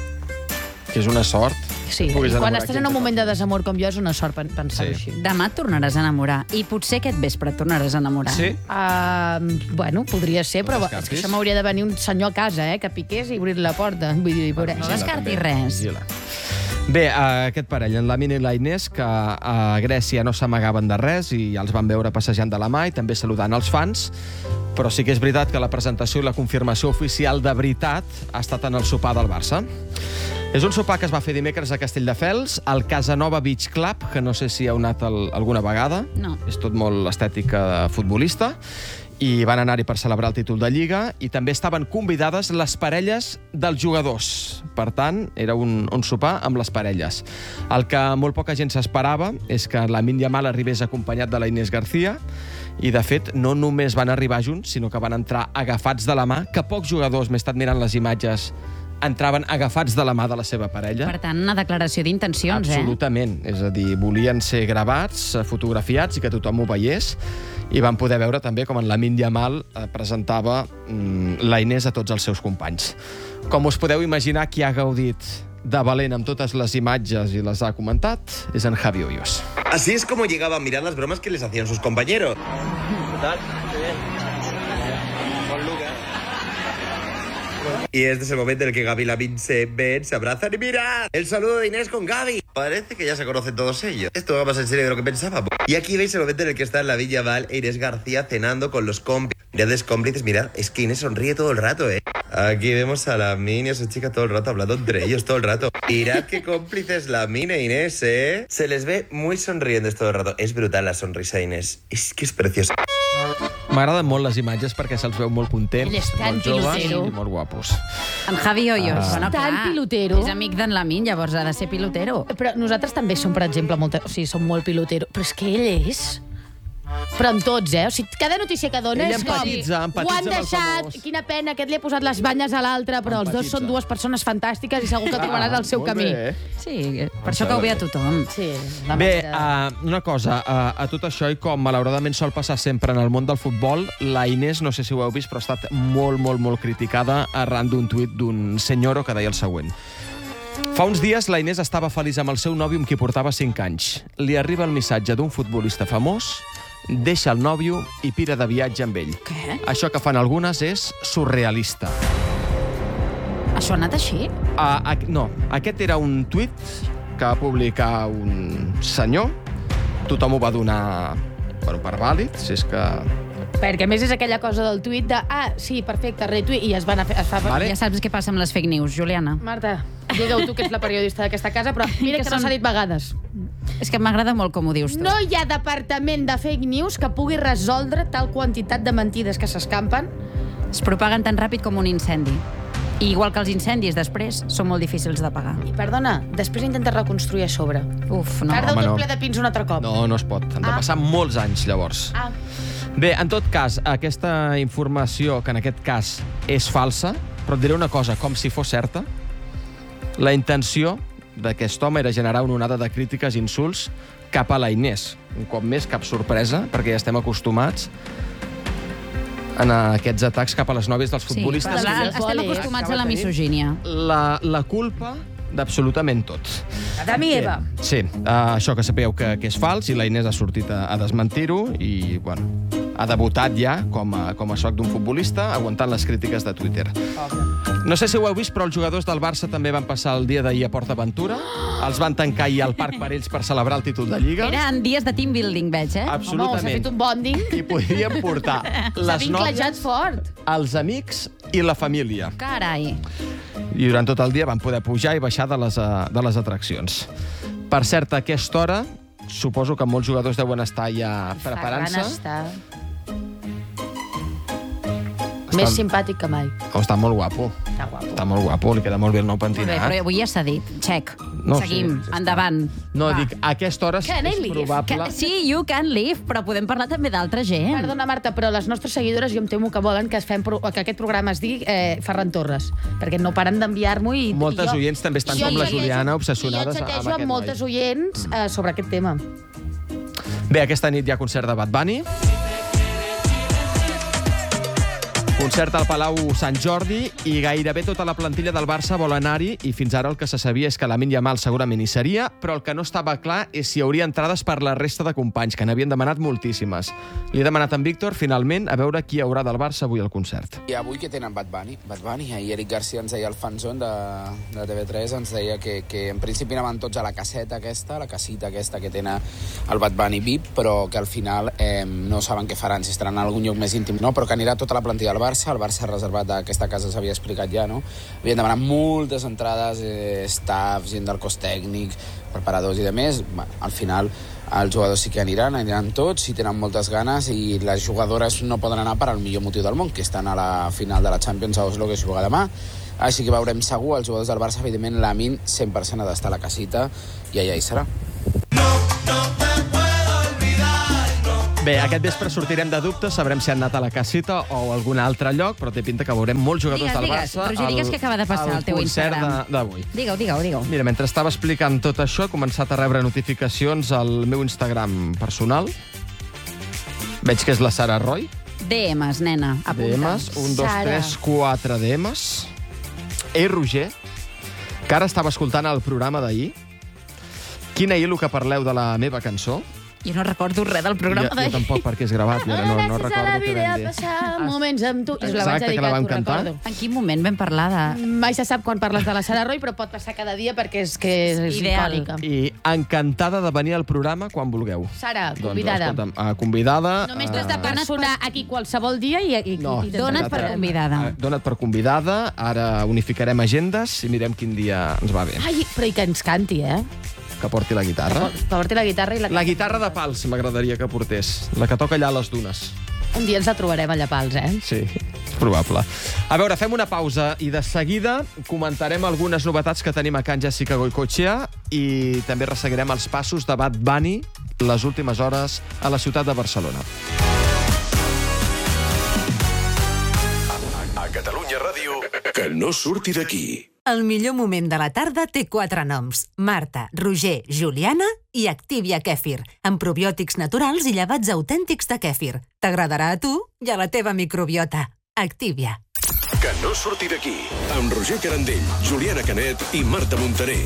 Que és una sort. Sí, Puguis quan enamorar estàs en quinze un moment de desamor com jo és una sort pensar-ho Sí. així. Demà et tornaràs a enamorar. I potser aquest vespre et tornaràs a enamorar. Sí? Uh, bueno, podria ser, però és que això m'hauria de venir un senyor a casa, eh, que piqués i obrir la porta. Vull dir, veure, No descartis res. Vigila. Bé, uh, aquest parell, en Lamin i la Inés, que a Grècia no s'amagaven de res i ja els van veure passejant de la mà i també saludant els fans, però sí que és veritat que la presentació i la confirmació oficial de veritat ha estat en el sopar del Barça. És un sopar que es va fer dimecres a Castelldefels, al Casanova Beach Club, que no sé si heu anat el, alguna vegada. No. És tot molt estètica de futbolista. I van anar-hi per celebrar el títol de Lliga i també estaven convidades les parelles dels jugadors. Per tant, era un, un sopar amb les parelles. El que molt poca gent s'esperava és que Lamine Yamal arribés acompanyat de la Inés García i, de fet, no només van arribar junts, sinó que van entrar agafats de la mà, que pocs jugadors, m'he estat mirant les imatges, entraven agafats de la mà de la seva parella. Per tant, una declaració d'intencions, eh? Absolutament. És a dir, volien ser gravats, fotografiats i que tothom ho veiés. I van poder veure també com en Lamine Yamal presentava mm, la Inés a tots els seus companys. Com us podeu imaginar, qui ha gaudit de valent amb totes les imatges i les ha comentat és en Javi Hoyos. Así es como llegaba a mirar las bromas que les hacían sus compañeros. ¿Qué tal? Muy bien. Con Lucas. Y este es el momento en el que Gaby y Lamin se ven, se abrazan y ¡mirad! El saludo de Inés con Gaby. Parece que ya se conocen todos ellos. Esto va más en serio de lo que pensábamos. Y aquí veis el momento en el que están Lamine Yamal e Inés García cenando con los cómplices. Mirad, cómplices, mirad, es que Inés sonríe todo el rato, ¿eh? Aquí vemos a Lamine y a su chica todo el rato hablando entre ellos todo el rato. Mirad qué cómplices Lamine e Inés, ¿eh? Se les ve muy sonrientes todo el rato. Es brutal la sonrisa de Inés. Es que es preciosa. M'agraden molt les imatges perquè se'ls veu molt contents, Ell és tan molt joves pilotero. i molt guapos. En Javi Hoyos. Ah. Bueno, Tan clar, pilotero. És amic d'en Lamin, llavors ha de ser pilotero. Però nosaltres també som, per exemple, molt, o sigui, som molt pilotero. Però és que ell és... Però amb tots, eh? O sigui, cada notícia que dona Ell és com... empatitza, empatitza Ho han amb el deixat, famós. quina pena, aquest li ha posat les banyes a l'altre, però els dos Empatitza. són dues persones fantàstiques i segur que trobaran el seu molt camí. bé. Sí, per això que ho ve a tothom. Sí, la Bé, manera- uh, una cosa, uh, a tot això i com malauradament sol passar sempre en el món del futbol, la Inés, no sé si ho heu vist, però ha estat molt, molt, molt criticada arran d'un tuit d'un senyoro que deia el següent. Fa uns dies la Inés estava feliç amb el seu nòvio amb qui portava cinc anys. Li arriba el missatge d'un futbolista famós, deixa el nòvio i pira de viatge amb ell. Què? Això que fan algunes és surrealista. Això ha anat així? Uh, uh, no, aquest era un tuit que va publicar un senyor. Tothom ho va donar bueno, per vàlid, si és que... Perquè, a més, és aquella cosa del tuit de ah, sí, perfecte, retuit, i es van a fer... Es fa... Vale. Ja saps què passa amb les fake news, Juliana. Marta, digue-ho tu, que ets la periodista d'aquesta casa, però mira que, Que no són- s'ha dit vegades. És que m'agrada molt com ho dius tu. No hi ha departament de fake news que pugui resoldre tal quantitat de mentides que s'escampen. Es propaguen tan ràpid com un incendi. I igual que els incendis, després, són molt difícils d'apagar. I perdona, després intentes reconstruir a sobre. Uf, no. Tarda home, un no. ple de pins un altre cop. No, no es pot. Han de Ah. passar molts anys, llavors. Ah. Bé, en tot cas, aquesta informació, que en aquest cas és falsa, però et diré una cosa, com si fos certa, la intenció d'aquest home era generar una onada de crítiques i insults cap a la Inés. Un cop més, cap sorpresa, perquè ja estem acostumats en aquests atacs cap a les nòvies dels futbolistes. Sí, però la, estem acostumats a la misogínia. La, la culpa d'absolutament tot. Adam i Eva. Sí, uh, això que sapigueu que, que és fals i la Inés ha sortit a, a desmentir-ho i, bueno, ha debutat ja com a, com a soc d'un futbolista aguantant les crítiques de Twitter. No sé si ho heu vist, però els jugadors del Barça també van passar el dia d'ahir a Port Aventura. Els van tancar ahir al Parc Parells per celebrar el títol de Lliga. Eren dies de team building, veig, eh? Absolutament. Home, s'ha fet un bonding. I podien portar S'ha les vinclejat nòvies, fort. els amics i la família. Carai. I durant tot el dia van poder pujar i baixar de les, uh, de les atraccions. Per cert, a aquesta hora, suposo que molts jugadors deuen estar ja preparant-se. Ferran està... Més simpàtic que mai. Oh, està molt guapo. Està guapo. Està molt guapo, li queda molt bé el nou Molt bé, pentinat. però avui ja s'ha dit. Check. No, Seguim. sí, sí, Endavant. No, Va. dic, a aquesta hora Can I és leave? probable... Que, sí, you can leave, però podem parlar també d'altra gent. Perdona, Marta, però les nostres seguidores jo em temo que volen que, es fem pro... que aquest programa es digui eh, Ferran Torres, perquè no paren d'enviar-m'ho i... Moltes i jo... oients també estan jo com la segueixo- Juliana, obsessionades i jo amb segueixo aquest amb moltes noi. oients eh, sobre aquest tema. Bé, aquesta nit hi ha concert de Bad Bunny. Concert al Palau Sant Jordi i gairebé tota la plantilla del Barça vol anar-hi i fins ara el que se sabia és que Lamine Yamal segurament hi seria, però el que no estava clar és si hi hauria entrades per la resta de companys, que n'havien demanat moltíssimes. Li he demanat a en Víctor, finalment, a veure qui hi haurà del Barça avui al concert. I avui que tenen Bad Bunny? Bad Bunny. Ahir Eric Garcia ens deia al fanzone de, de T V tres, ens deia que, que en principi anaven tots a la caseta aquesta, la casita aquesta que tenen el Bad Bunny V I P, però que al final eh, no saben què faran, si estaran en algun lloc més íntim, no, però que anirà tota la plantilla del Barça. El Barça ha reservat aquesta casa, s'havia explicat ja, no? Havien demanat moltes entrades, eh, staff, gent del cos tècnic, preparadors i demés. Al final, els jugadors sí que aniran, aniran tots, i tenen moltes ganes, i les jugadores no poden anar per al millor motiu del món, que estan a la final de la Champions a Oslo, que es juga demà. Així que veurem segur, els jugadors del Barça, evidentment, Lamine cent per cent ha d'estar a la casita, i allà hi serà. Bé, aquest vespre sortirem de dubtes, sabrem si han anat a la casita o a algun altre lloc, però té pinta que veurem molts jugadors Digues, del digues, Barça Roger, digues què acaba de passar al teu concert Instagram. de- d'avui. Digue-ho, digue-ho, digue-ho. Mira, mentre estava explicant tot això, he començat a rebre notificacions al meu Instagram personal. Veig que és la Sara Roy. D Ms, nena, apunta. D Ms, un, dos, tres, quatre D Ms. Ei, Roger, que ara estava escoltant el programa d'ahir. Quin ahir el que parleu de la meva cançó? Jo no recordo res del programa jo, d'ahir. jo tampoc, perquè és gravat, i ara no, no recordo què vam dir. Passar moments amb tu. I us la vaig Exacte, que dedicar, la vam t'ho cantar. recordo. En quin moment vam parlar de... Mai se sap quan parles de la Sara Roy, però pot passar cada dia perquè és que és Ideal. icònica. I encantada de venir al programa quan vulgueu. Sara, convidada. Doncs, escolta'm, uh, convidada... Només t'has eh, de personar aquí qualsevol dia i... i, No, i Dona't per exacte. convidada. Eh, Dona't per convidada. Ara unificarem agendes i mirem quin dia ens va bé. Ai, però i que ens canti, eh? Que porti la guitarra. Que porti la guitarra i la... La guitarra de pals m'agradaria que portés. La que toca allà a les dunes. Un dia ens la trobarem allà a Pals, eh? Sí, és probable. A veure, fem una pausa i de seguida comentarem algunes novetats que tenim a Can Jessica Goicoechea i també resseguirem els passos de Bad Bunny les últimes hores a la ciutat de Barcelona. A Catalunya Ràdio, que no surti d'aquí. El millor moment de la tarda té quatre noms. Marta, Roger, Juliana i Activia Kèfir, amb probiòtics naturals i llevats autèntics de kèfir. T'agradarà a tu i a la teva microbiota. Activia. Que no surti d'aquí. Amb Roger Carandell, Juliana Canet i Marta Montaner.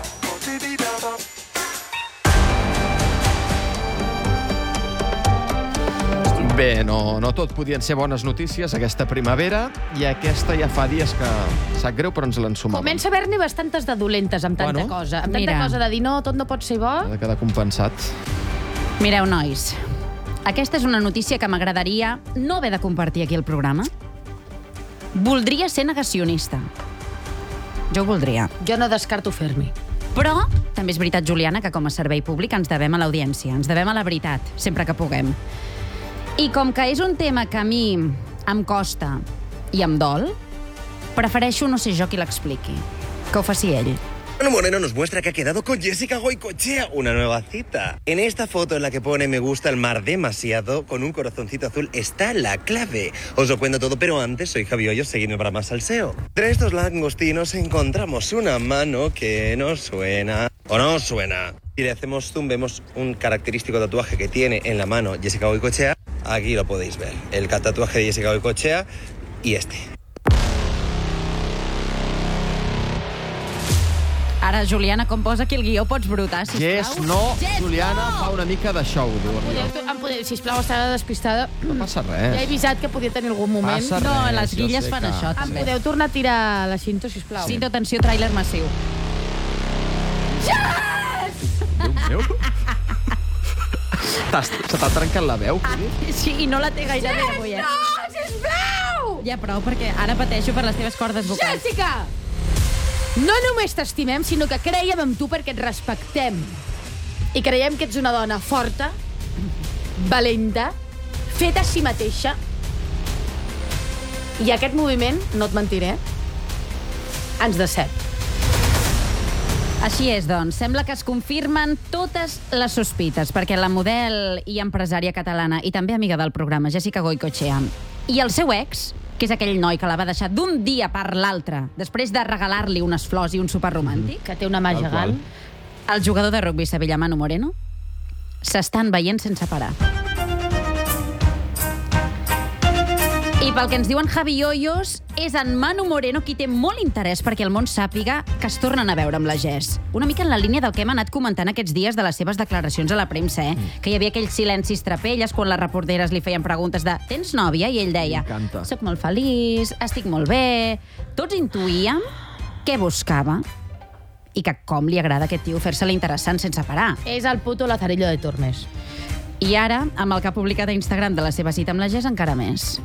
Bé, no, no tot podien ser bones notícies aquesta primavera i aquesta ja fa dies que sap greu, però ens l'ensumàvem. Comença a haver-n'hi bastantes de dolentes amb tanta Bueno, cosa. Amb tanta mira. cosa de dir no, tot no pot ser bo. Ha de quedar compensat. Mireu, nois, aquesta és una notícia que m'agradaria no haver de compartir aquí al programa. Voldria ser negacionista. Jo ho voldria. Jo no descarto fer-m'hi. Però també és veritat, Juliana, que com a servei públic ens devem a l'audiència, ens devem a la veritat, sempre que puguem. I com que és un tema que a mi em costa i em dol, prefereixo no ser jo qui l'expliqui, que ho faci ell. Bueno, Moreno nos muestra que ha quedado con Jessica Goicoechea, una nueva cita. En esta foto en la que pone me gusta el mar demasiado, con un corazoncito azul, está la clave. Os lo cuento todo, pero antes soy Javi Hoyos, seguidme para más salseo. Entre estos langostinos encontramos una mano que no suena, o no suena. Si le hacemos zoom, vemos un característico tatuaje que tiene en la mano Jessica Goicoechea. Aquí lo podéis ver, el tatuaje de Jessica Goicoechea y este. Ara, Juliana, com posa aquí el guió, pots brotar, sisplau? Yes, no, yes, Juliana no! fa una mica de show, diu el guió. Podeu, em podeu, sisplau, estava despistada. No passa res. Ja he avisat que podia tenir algun moment. Passa No, res, les jo guilles sé fan que- això, Em també. podeu tornar a tirar la cinta, sisplau? Cinto, atenció, tràiler massiu. Déu meu. T'has- Se t'ha trencat la veu? Ah, sí, i no la té gaire bé avui, eh? No, sisplau! Ja prou, perquè ara pateixo per les teves cordes vocals. Jessica! No només t'estimem, sinó que creiem en tu perquè et respectem. I creiem que ets una dona forta, valenta, feta a si mateixa. I aquest moviment, no et mentiré, ens decep. Així és, doncs. Sembla que es confirmen totes les sospites, perquè la model i empresària catalana i també amiga del programa, Jessica Goicoechea, i el seu ex, que és aquell noi que la va deixar d'un dia per l'altre, després de regalar-li unes flors i un sopar romàntic, que té una mà gegant, el jugador de rugbi Sevilla, Manu Moreno, s'estan veient sense parar. I pel que ens diuen Javi Hoyos, és en Manu Moreno qui té molt interès perquè el món sàpiga que es tornen a veure amb la Jess. Una mica en la línia del que hem anat comentant aquests dies de les seves declaracions a la premsa, eh? Mm. Que hi havia aquells silencis trapelles quan les reporteres li feien preguntes de «Tens nòvia?» I ell deia «Soc molt feliç, estic molt bé». Tots intuïem què buscava i que com li agrada a aquest tio fer-se-la interessant sense parar. És el puto Lazarillo de Tormes. I ara, amb el que ha publicat a Instagram de la seva cita amb la Jess, encara més.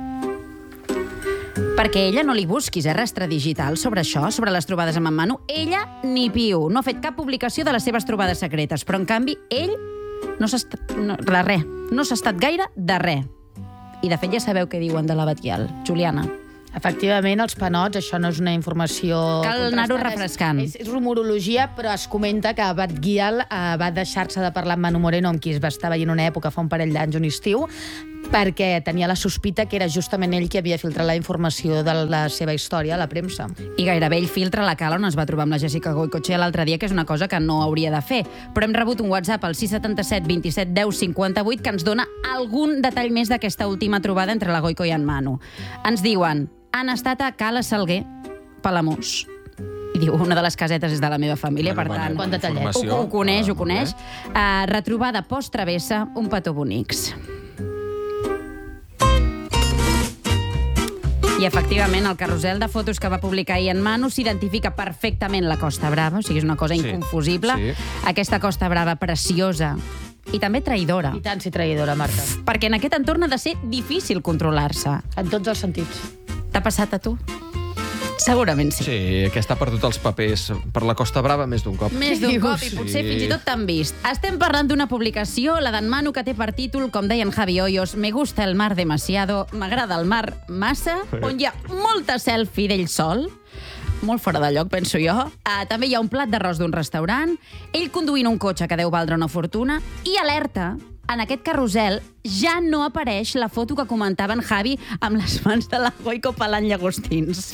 Perquè ella no li busquis, eh, rastre digital sobre això, sobre les trobades amb en Manu. Ella ni piu, no ha fet cap publicació de les seves trobades secretes, però en canvi ell no s'ha estat... No, de res, no s'ha estat gaire de res. I de fet ja sabeu què diuen de la Batguial, Juliana. Efectivament, els panots, això no és una informació... Cal anar-ho refrescant. És, és rumorologia, però es comenta que Batguial eh, va deixar-se de parlar amb Manu Moreno, amb qui es va estar veient una època fa un parell d'anys, un estiu, perquè tenia la sospita que era justament ell qui havia filtrat la informació de la seva història a la premsa. I gairebé ell filtra la cala on es va trobar amb la Jessica Goicoechea l'altre dia, que és una cosa que no hauria de fer. Però hem rebut un WhatsApp al sis set set, dos set, deu, cinquanta-vuit que ens dona algun detall més d'aquesta última trobada entre la Goico i en Manu. Ens diuen, han estat a Cala Salguer, Palamós. I diu, una de les casetes és de la meva família, Bueno, per tant, bueno, ho, informació. ho coneix, ho Ah, coneix. Uh, retrobada post-travessa, un petó bonics. I, efectivament, el carrusel de fotos que va publicar ahir en Manu s'identifica perfectament la Costa Brava, o sigui, és una cosa Sí, inconfusible. sí. Aquesta Costa Brava preciosa i també traïdora. I tant, sí, traïdora, Marta. Perquè en aquest entorn ha de ser difícil controlar-se. En tots els sentits. T'ha passat a tu? Segurament sí. Sí, que està perdut els papers per la Costa Brava més d'un cop. Més d'un cop, i Sí. potser fins i tot t'han vist. Estem parlant d'una publicació, la d'en Manu, que té per títol, com deien Javi Hoyos, Me gusta el mar demasiado, m'agrada el mar massa, on hi ha molta selfie d'ell sol, molt fora de lloc, penso jo. Uh, també hi ha un plat d'arròs d'un restaurant, ell conduint un cotxe que deu valdre una fortuna, i alerta, en aquest carrusel ja no apareix la foto que comentava en Javi amb les mans de la Goico pelant llagostins.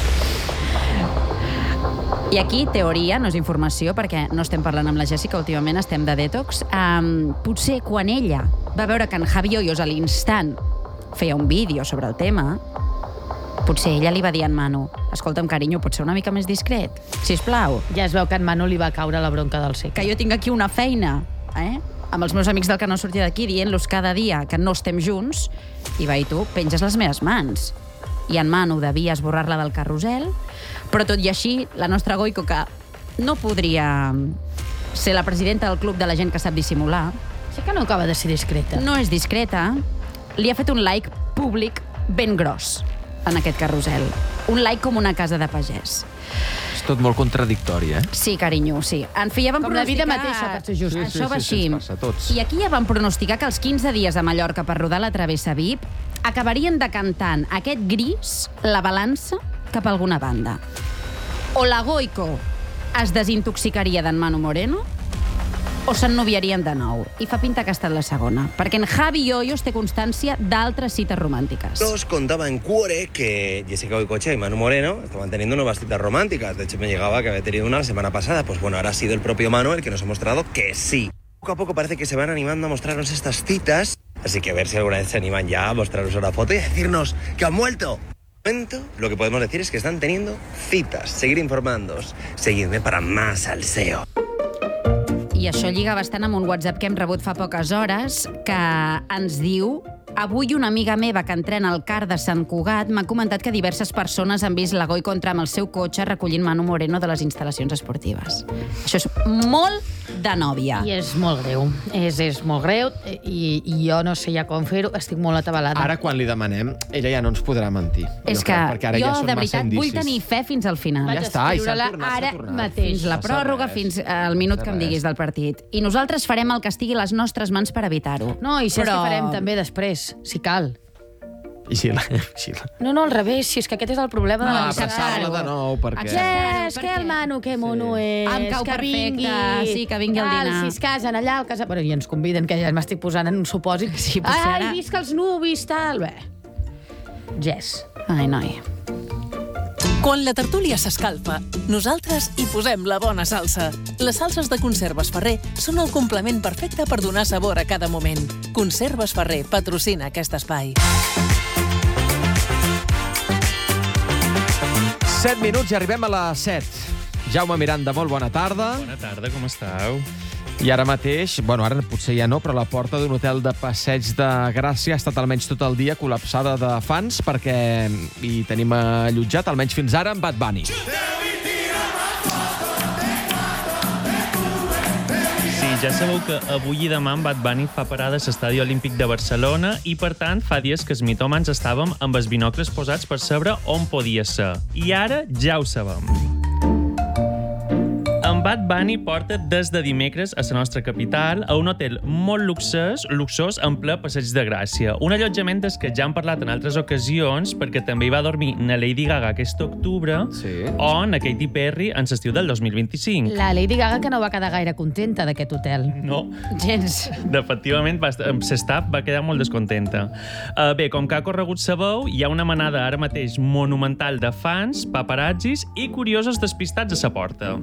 I aquí, teoria, no és informació, perquè no estem parlant amb la Jessica, últimament estem de detox. Um, potser quan ella va veure que en Javi Hoyos a l'instant feia un vídeo sobre el tema, potser ella li va dir a en Manu, escolta'm, carinyo, pot ser una mica més discret, sisplau. Ja es veu que en Manu li va caure la bronca del segle. Que jo tinc aquí una feina, eh? amb els meus amics del que no sortia d'aquí, dient-los cada dia que no estem junts, i va, i tu, penges les meves mans. I en Manu devia esborrar-la del carrusel, però tot i així, la nostra Goico, que no podria ser la presidenta del club de la gent que sap dissimular... Sí que no acaba de ser discreta. No és discreta. Li ha fet un like públic ben gros en aquest carrusel. Un like com una casa de pagès. És tot molt contradictori, eh? Sí, carinyo, sí. En fi, ja vam Com la vida pronosticar... mateixa, per ser justos. Això va així. ens passa a tots. I aquí ja vam pronosticar que els quinze dies a Mallorca per rodar la Travessa V I P acabarien decantant aquest gris la balança cap a alguna banda. O la Goico es desintoxicaria d'en Manu Moreno o s'ennoviarien de nou. I fa pinta que ha estat la segona, perquè en Javi Hoyos té constància d'altres cites romàntiques. Nos contaba en Cuore que Jessica Goicoechea y Manu Moreno estaban teniendo nuevas citas románticas. De hecho, me llegaba que había tenido una la semana pasada. Pues bueno, ahora ha sido el propio Manu el que nos ha mostrado que sí. Poco a poco parece que se van animando a mostrarnos estas citas. Así que a ver si alguna vez se animan ya a mostrarnos una foto y a decirnos que han vuelto. momento, lo que podemos decir es que están teniendo citas. Seguir informándoos. Seguidme para más salseo. I això lliga bastant amb un WhatsApp que hem rebut fa poques hores, que ens diu: avui una amiga meva que entrena al car de Sant Cugat m'ha comentat que diverses persones han vist la Goi Contra amb el seu cotxe recollint Manu Moreno de les instal·lacions esportives. Això és molt de nòvia. I és molt greu. És, és molt greu i, i jo no sé ja com fer-ho. Estic molt atabalada. Ara, quan li demanem, ella ja no ens podrà mentir. És jo que crec, ara jo, ja de veritat, vull tenir fe fins al final. Ja està, i s'ha tornat, ara s'ha tornat. mateix. Fins la pròrroga, fins al minut que em diguis del partit. I nosaltres farem el que estigui a les nostres mans per evitar-ho. No, i saps Però... què farem també després, si cal. I si la... Si la... No, no, al revés, si és que aquest és el problema de Ah, l'amistat. abraçar-la de nou, perquè... Què? És que el Manu, que mono és. Em cau que perfecte, vingui. sí, que vingui al Tal, dinar. Si es casen allà al casa... Però i ens conviden, que ja m'estic posant en un supòsit. Sí, potser Ai, ara- visca els nuvis, tal... Bé. Yes. Ai, noi. Quan la tertúlia s'escalfa, nosaltres hi posem la bona salsa. Les salses de Conserves Ferrer són el complement perfecte per donar sabor a cada moment. Conserves Ferrer patrocina aquest espai. set minuts i arribem a les set. Jaume Miranda, molt bona tarda. Bona tarda, com esteu? I ara mateix, bueno, ara potser ja no, però la porta d'un hotel de Passeig de Gràcia ha estat almenys tot el dia col·lapsada de fans perquè hi tenim allotjat, almenys fins ara, en Bad Bunny. Sí, ja sabeu que avui i demà en Bad Bunny fa parada a l'Estadi Olímpic de Barcelona i, per tant, fa dies que els mitomans estàvem amb els binocles posats per saber on podia ser. I ara ja ho sabem. En Bad Bunny porta des de dimecres a la nostra capital a un hotel molt luxós, luxós en ple Passeig de Gràcia. Un allotjament des que ja hem parlat en altres ocasions perquè també hi va dormir na Lady Gaga aquest octubre sí. o na Katy Perry en l'estiu del dos mil vint-i-cinc. La Lady Gaga que no va quedar gaire contenta d'aquest hotel. No. Gens. Efectivament, l'estaf va quedar molt descontenta. Uh, bé, com que ha corregut sa veu, hi ha una manada ara mateix monumental de fans, paparazzis i curiosos despistats a sa porta.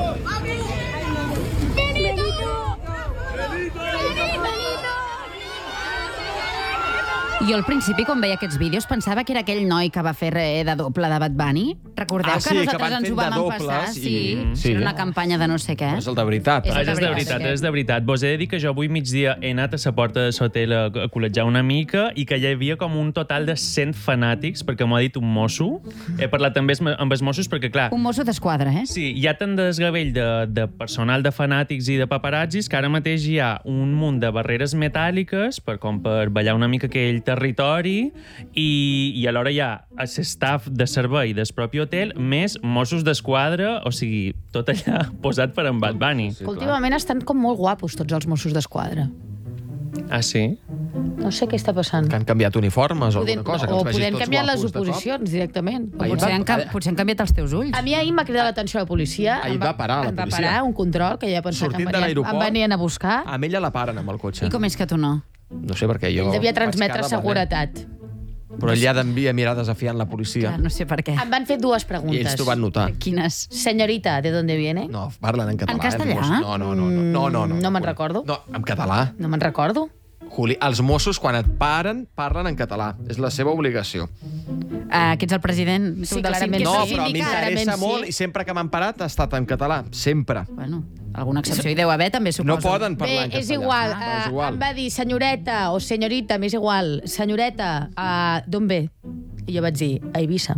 Jo al principi, quan veia aquests vídeos, pensava que era aquell noi que va fer re de doble de Bad Bunny. Recordeu Ah, que sí, que nosaltres van ens ho fent vam de dobles empassar? i- Sí, sí. era una campanya de no sé què. És el de veritat. És Ah, és de veritat, veritat. és de veritat. Vos he de dir que jo avui migdia he anat a la porta de l'hotel a, a col·legiar una mica i que hi havia com un total de cent fanàtics, perquè m'ho ha dit un mosso. He parlat també amb els mossos perquè, clar... Un mosso d'esquadra, eh? Sí, hi ha tant desgavell de, de personal de fanàtics i de paparazzis que ara mateix hi ha un munt de barreres metàl·liques per, com per ballar una mica aquell territori i, i alhora hi ha l'estaf de servei del propi hotel més Mossos d'Esquadra, o sigui, tot allà posat per en Bad Bunny. Sí, últimament estan com molt guapos tots els Mossos d'Esquadra. Ah, sí? No sé què està passant. Que han canviat uniformes o Podem, alguna cosa, que o els vegis podem tots canviar les guapos de cop. oposicions directament. O potser, han, cam- potser han canviat els teus ulls. A mi ahir m'ha cridat l'atenció la policia. Ahir em va parar la em va policia. parar un control que ja pensava que Sortint em de venien, l'aeroport. em venien a buscar. Amb ella la paren amb el cotxe. I com és que tu no? No sé, perquè jo... Ell devia vaig transmetre cada seguretat. Però ell ja d'envia mirar desafiant la policia. Clar, no sé per què. Em van fer dues I preguntes. ells t'ho van notar. Quines? Señorita, ¿de dónde viene? No, parlen en català. En castellà? Eh, no, no, no, no, no, no, no. No me'n recordo. No, en català. No me'n recordo. Juli, els Mossos, quan et paren, parlen en català. És la seva obligació. Uh, que ets el president tu, Sí, del clarament sindicat. No, però a mi m'interessa molt i sempre que m'han parat ha estat en català. Sempre. Bueno, alguna excepció hi deu haver, també, suposo. No poden parlar en Bé, castellà. és igual. Ah, és Uh, igual. em va dir senyoreta o senyorita, m'és igual. Senyoreta, uh, d'on ve? I jo vaig dir, a Eivissa.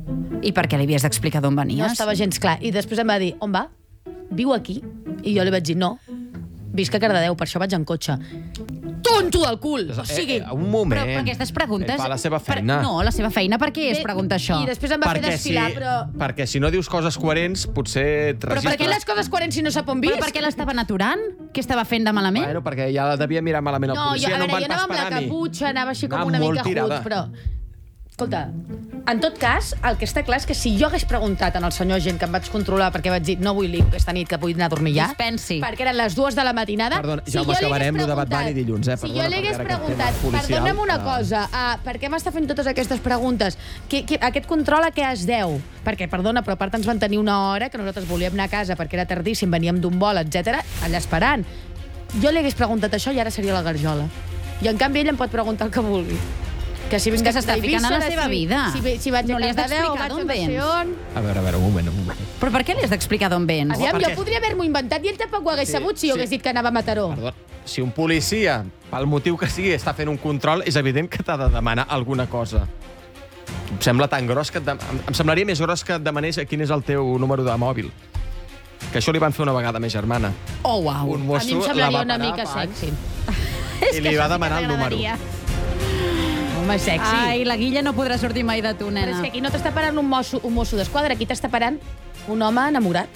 I per què li havies d'explicar d'on venies? No estava gens clar. I després em va dir, on va? Viu aquí? I jo li vaig dir, no. Visc a Cardedeu, per això vaig en cotxe. Tonto del cul! O sigui... Eh, eh, un moment. Però, però aquestes preguntes... Eh, fa la seva feina. Per, no, la seva feina, per què es Bé, pregunta això? I després em va fer Perquè desfilar, si, però... perquè si no dius coses coherents, potser et Però per què registres... les coses coherents si no sap on visc? Però per què l'estaven aturant? Què estava fent de malament? Bueno, perquè ja la devia mirar malament el No, jo, policia, a no em veure, van jo pas anava amb la parar a mi. caputxa, anava així com Anava una molt mica tirada. hut, però... Escolta, en tot cas, el que està clar és que si jo hagués preguntat al senyor agent que em vaig controlar perquè vaig dir no vull lío aquesta nit, que vull anar a dormir ja, Dispensi. perquè eren les dues de la matinada... Perdona, si Jaume, jo li acabarem hagués lo de Bad Bunny preguntat- dilluns, eh? Si Perdona, jo li hagués perquè ara aquest preguntat, tema policial, perdona'm una ah. cosa, uh, per què m'està fent totes aquestes preguntes? Que, que, aquest control a què es deu? Perquè, perdona, però a part ens van tenir una hora que nosaltres volíem anar a casa perquè era tardíssim, veníem d'un vol, etcètera, allà esperant. Jo li hagués preguntat això i ara seria la garjola. I en canvi ell em pot preguntar el que vulgui. Que si És vinc que de- s'està ficant a la d'Eivissa, seva si- vida. Si, si vaig No a li has Cardedeu, d'explicar vaig d'on a no sé vens. on. A veure, a veure, un moment, un moment. Però per què li has d'explicar d'on vens? Aviam, perquè- jo podria haver-m'ho inventat i ell tampoc ho hagués Sí, sabut si jo sí. hagués dit que anava a Mataró. Perdó. Si un policia, pel motiu que sigui, està fent un control, és evident que t'ha de demanar alguna cosa. Em sembla tan gros que... Et de... em- Em semblaria més gros que et demanés quin és el teu número de mòbil. Que això li van fer una vegada a ma germana. Oh, uau. Un A mosso mi em la semblaria va una parar mica fa anys sexy. I li va demanar el número. Home, sexy. Ai, la Guilla no podrà sortir mai de tu, Però nena. és que aquí no t'està parant un mosso, un mosso d'esquadra, aquí t'està parant un home enamorat.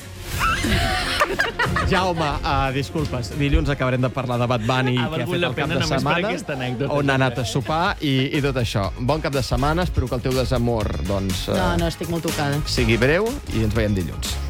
Jaume, uh, disculpes, dilluns acabarem de parlar de Bad Bunny, Ha que ha valgut fet la el cap pena de només per setmana, aquesta anècdota. on ha anat a sopar i, i tot això. Bon cap de setmana, espero que el teu desamor doncs, uh, No, no, estic molt tocada. sigui breu i ens veiem dilluns.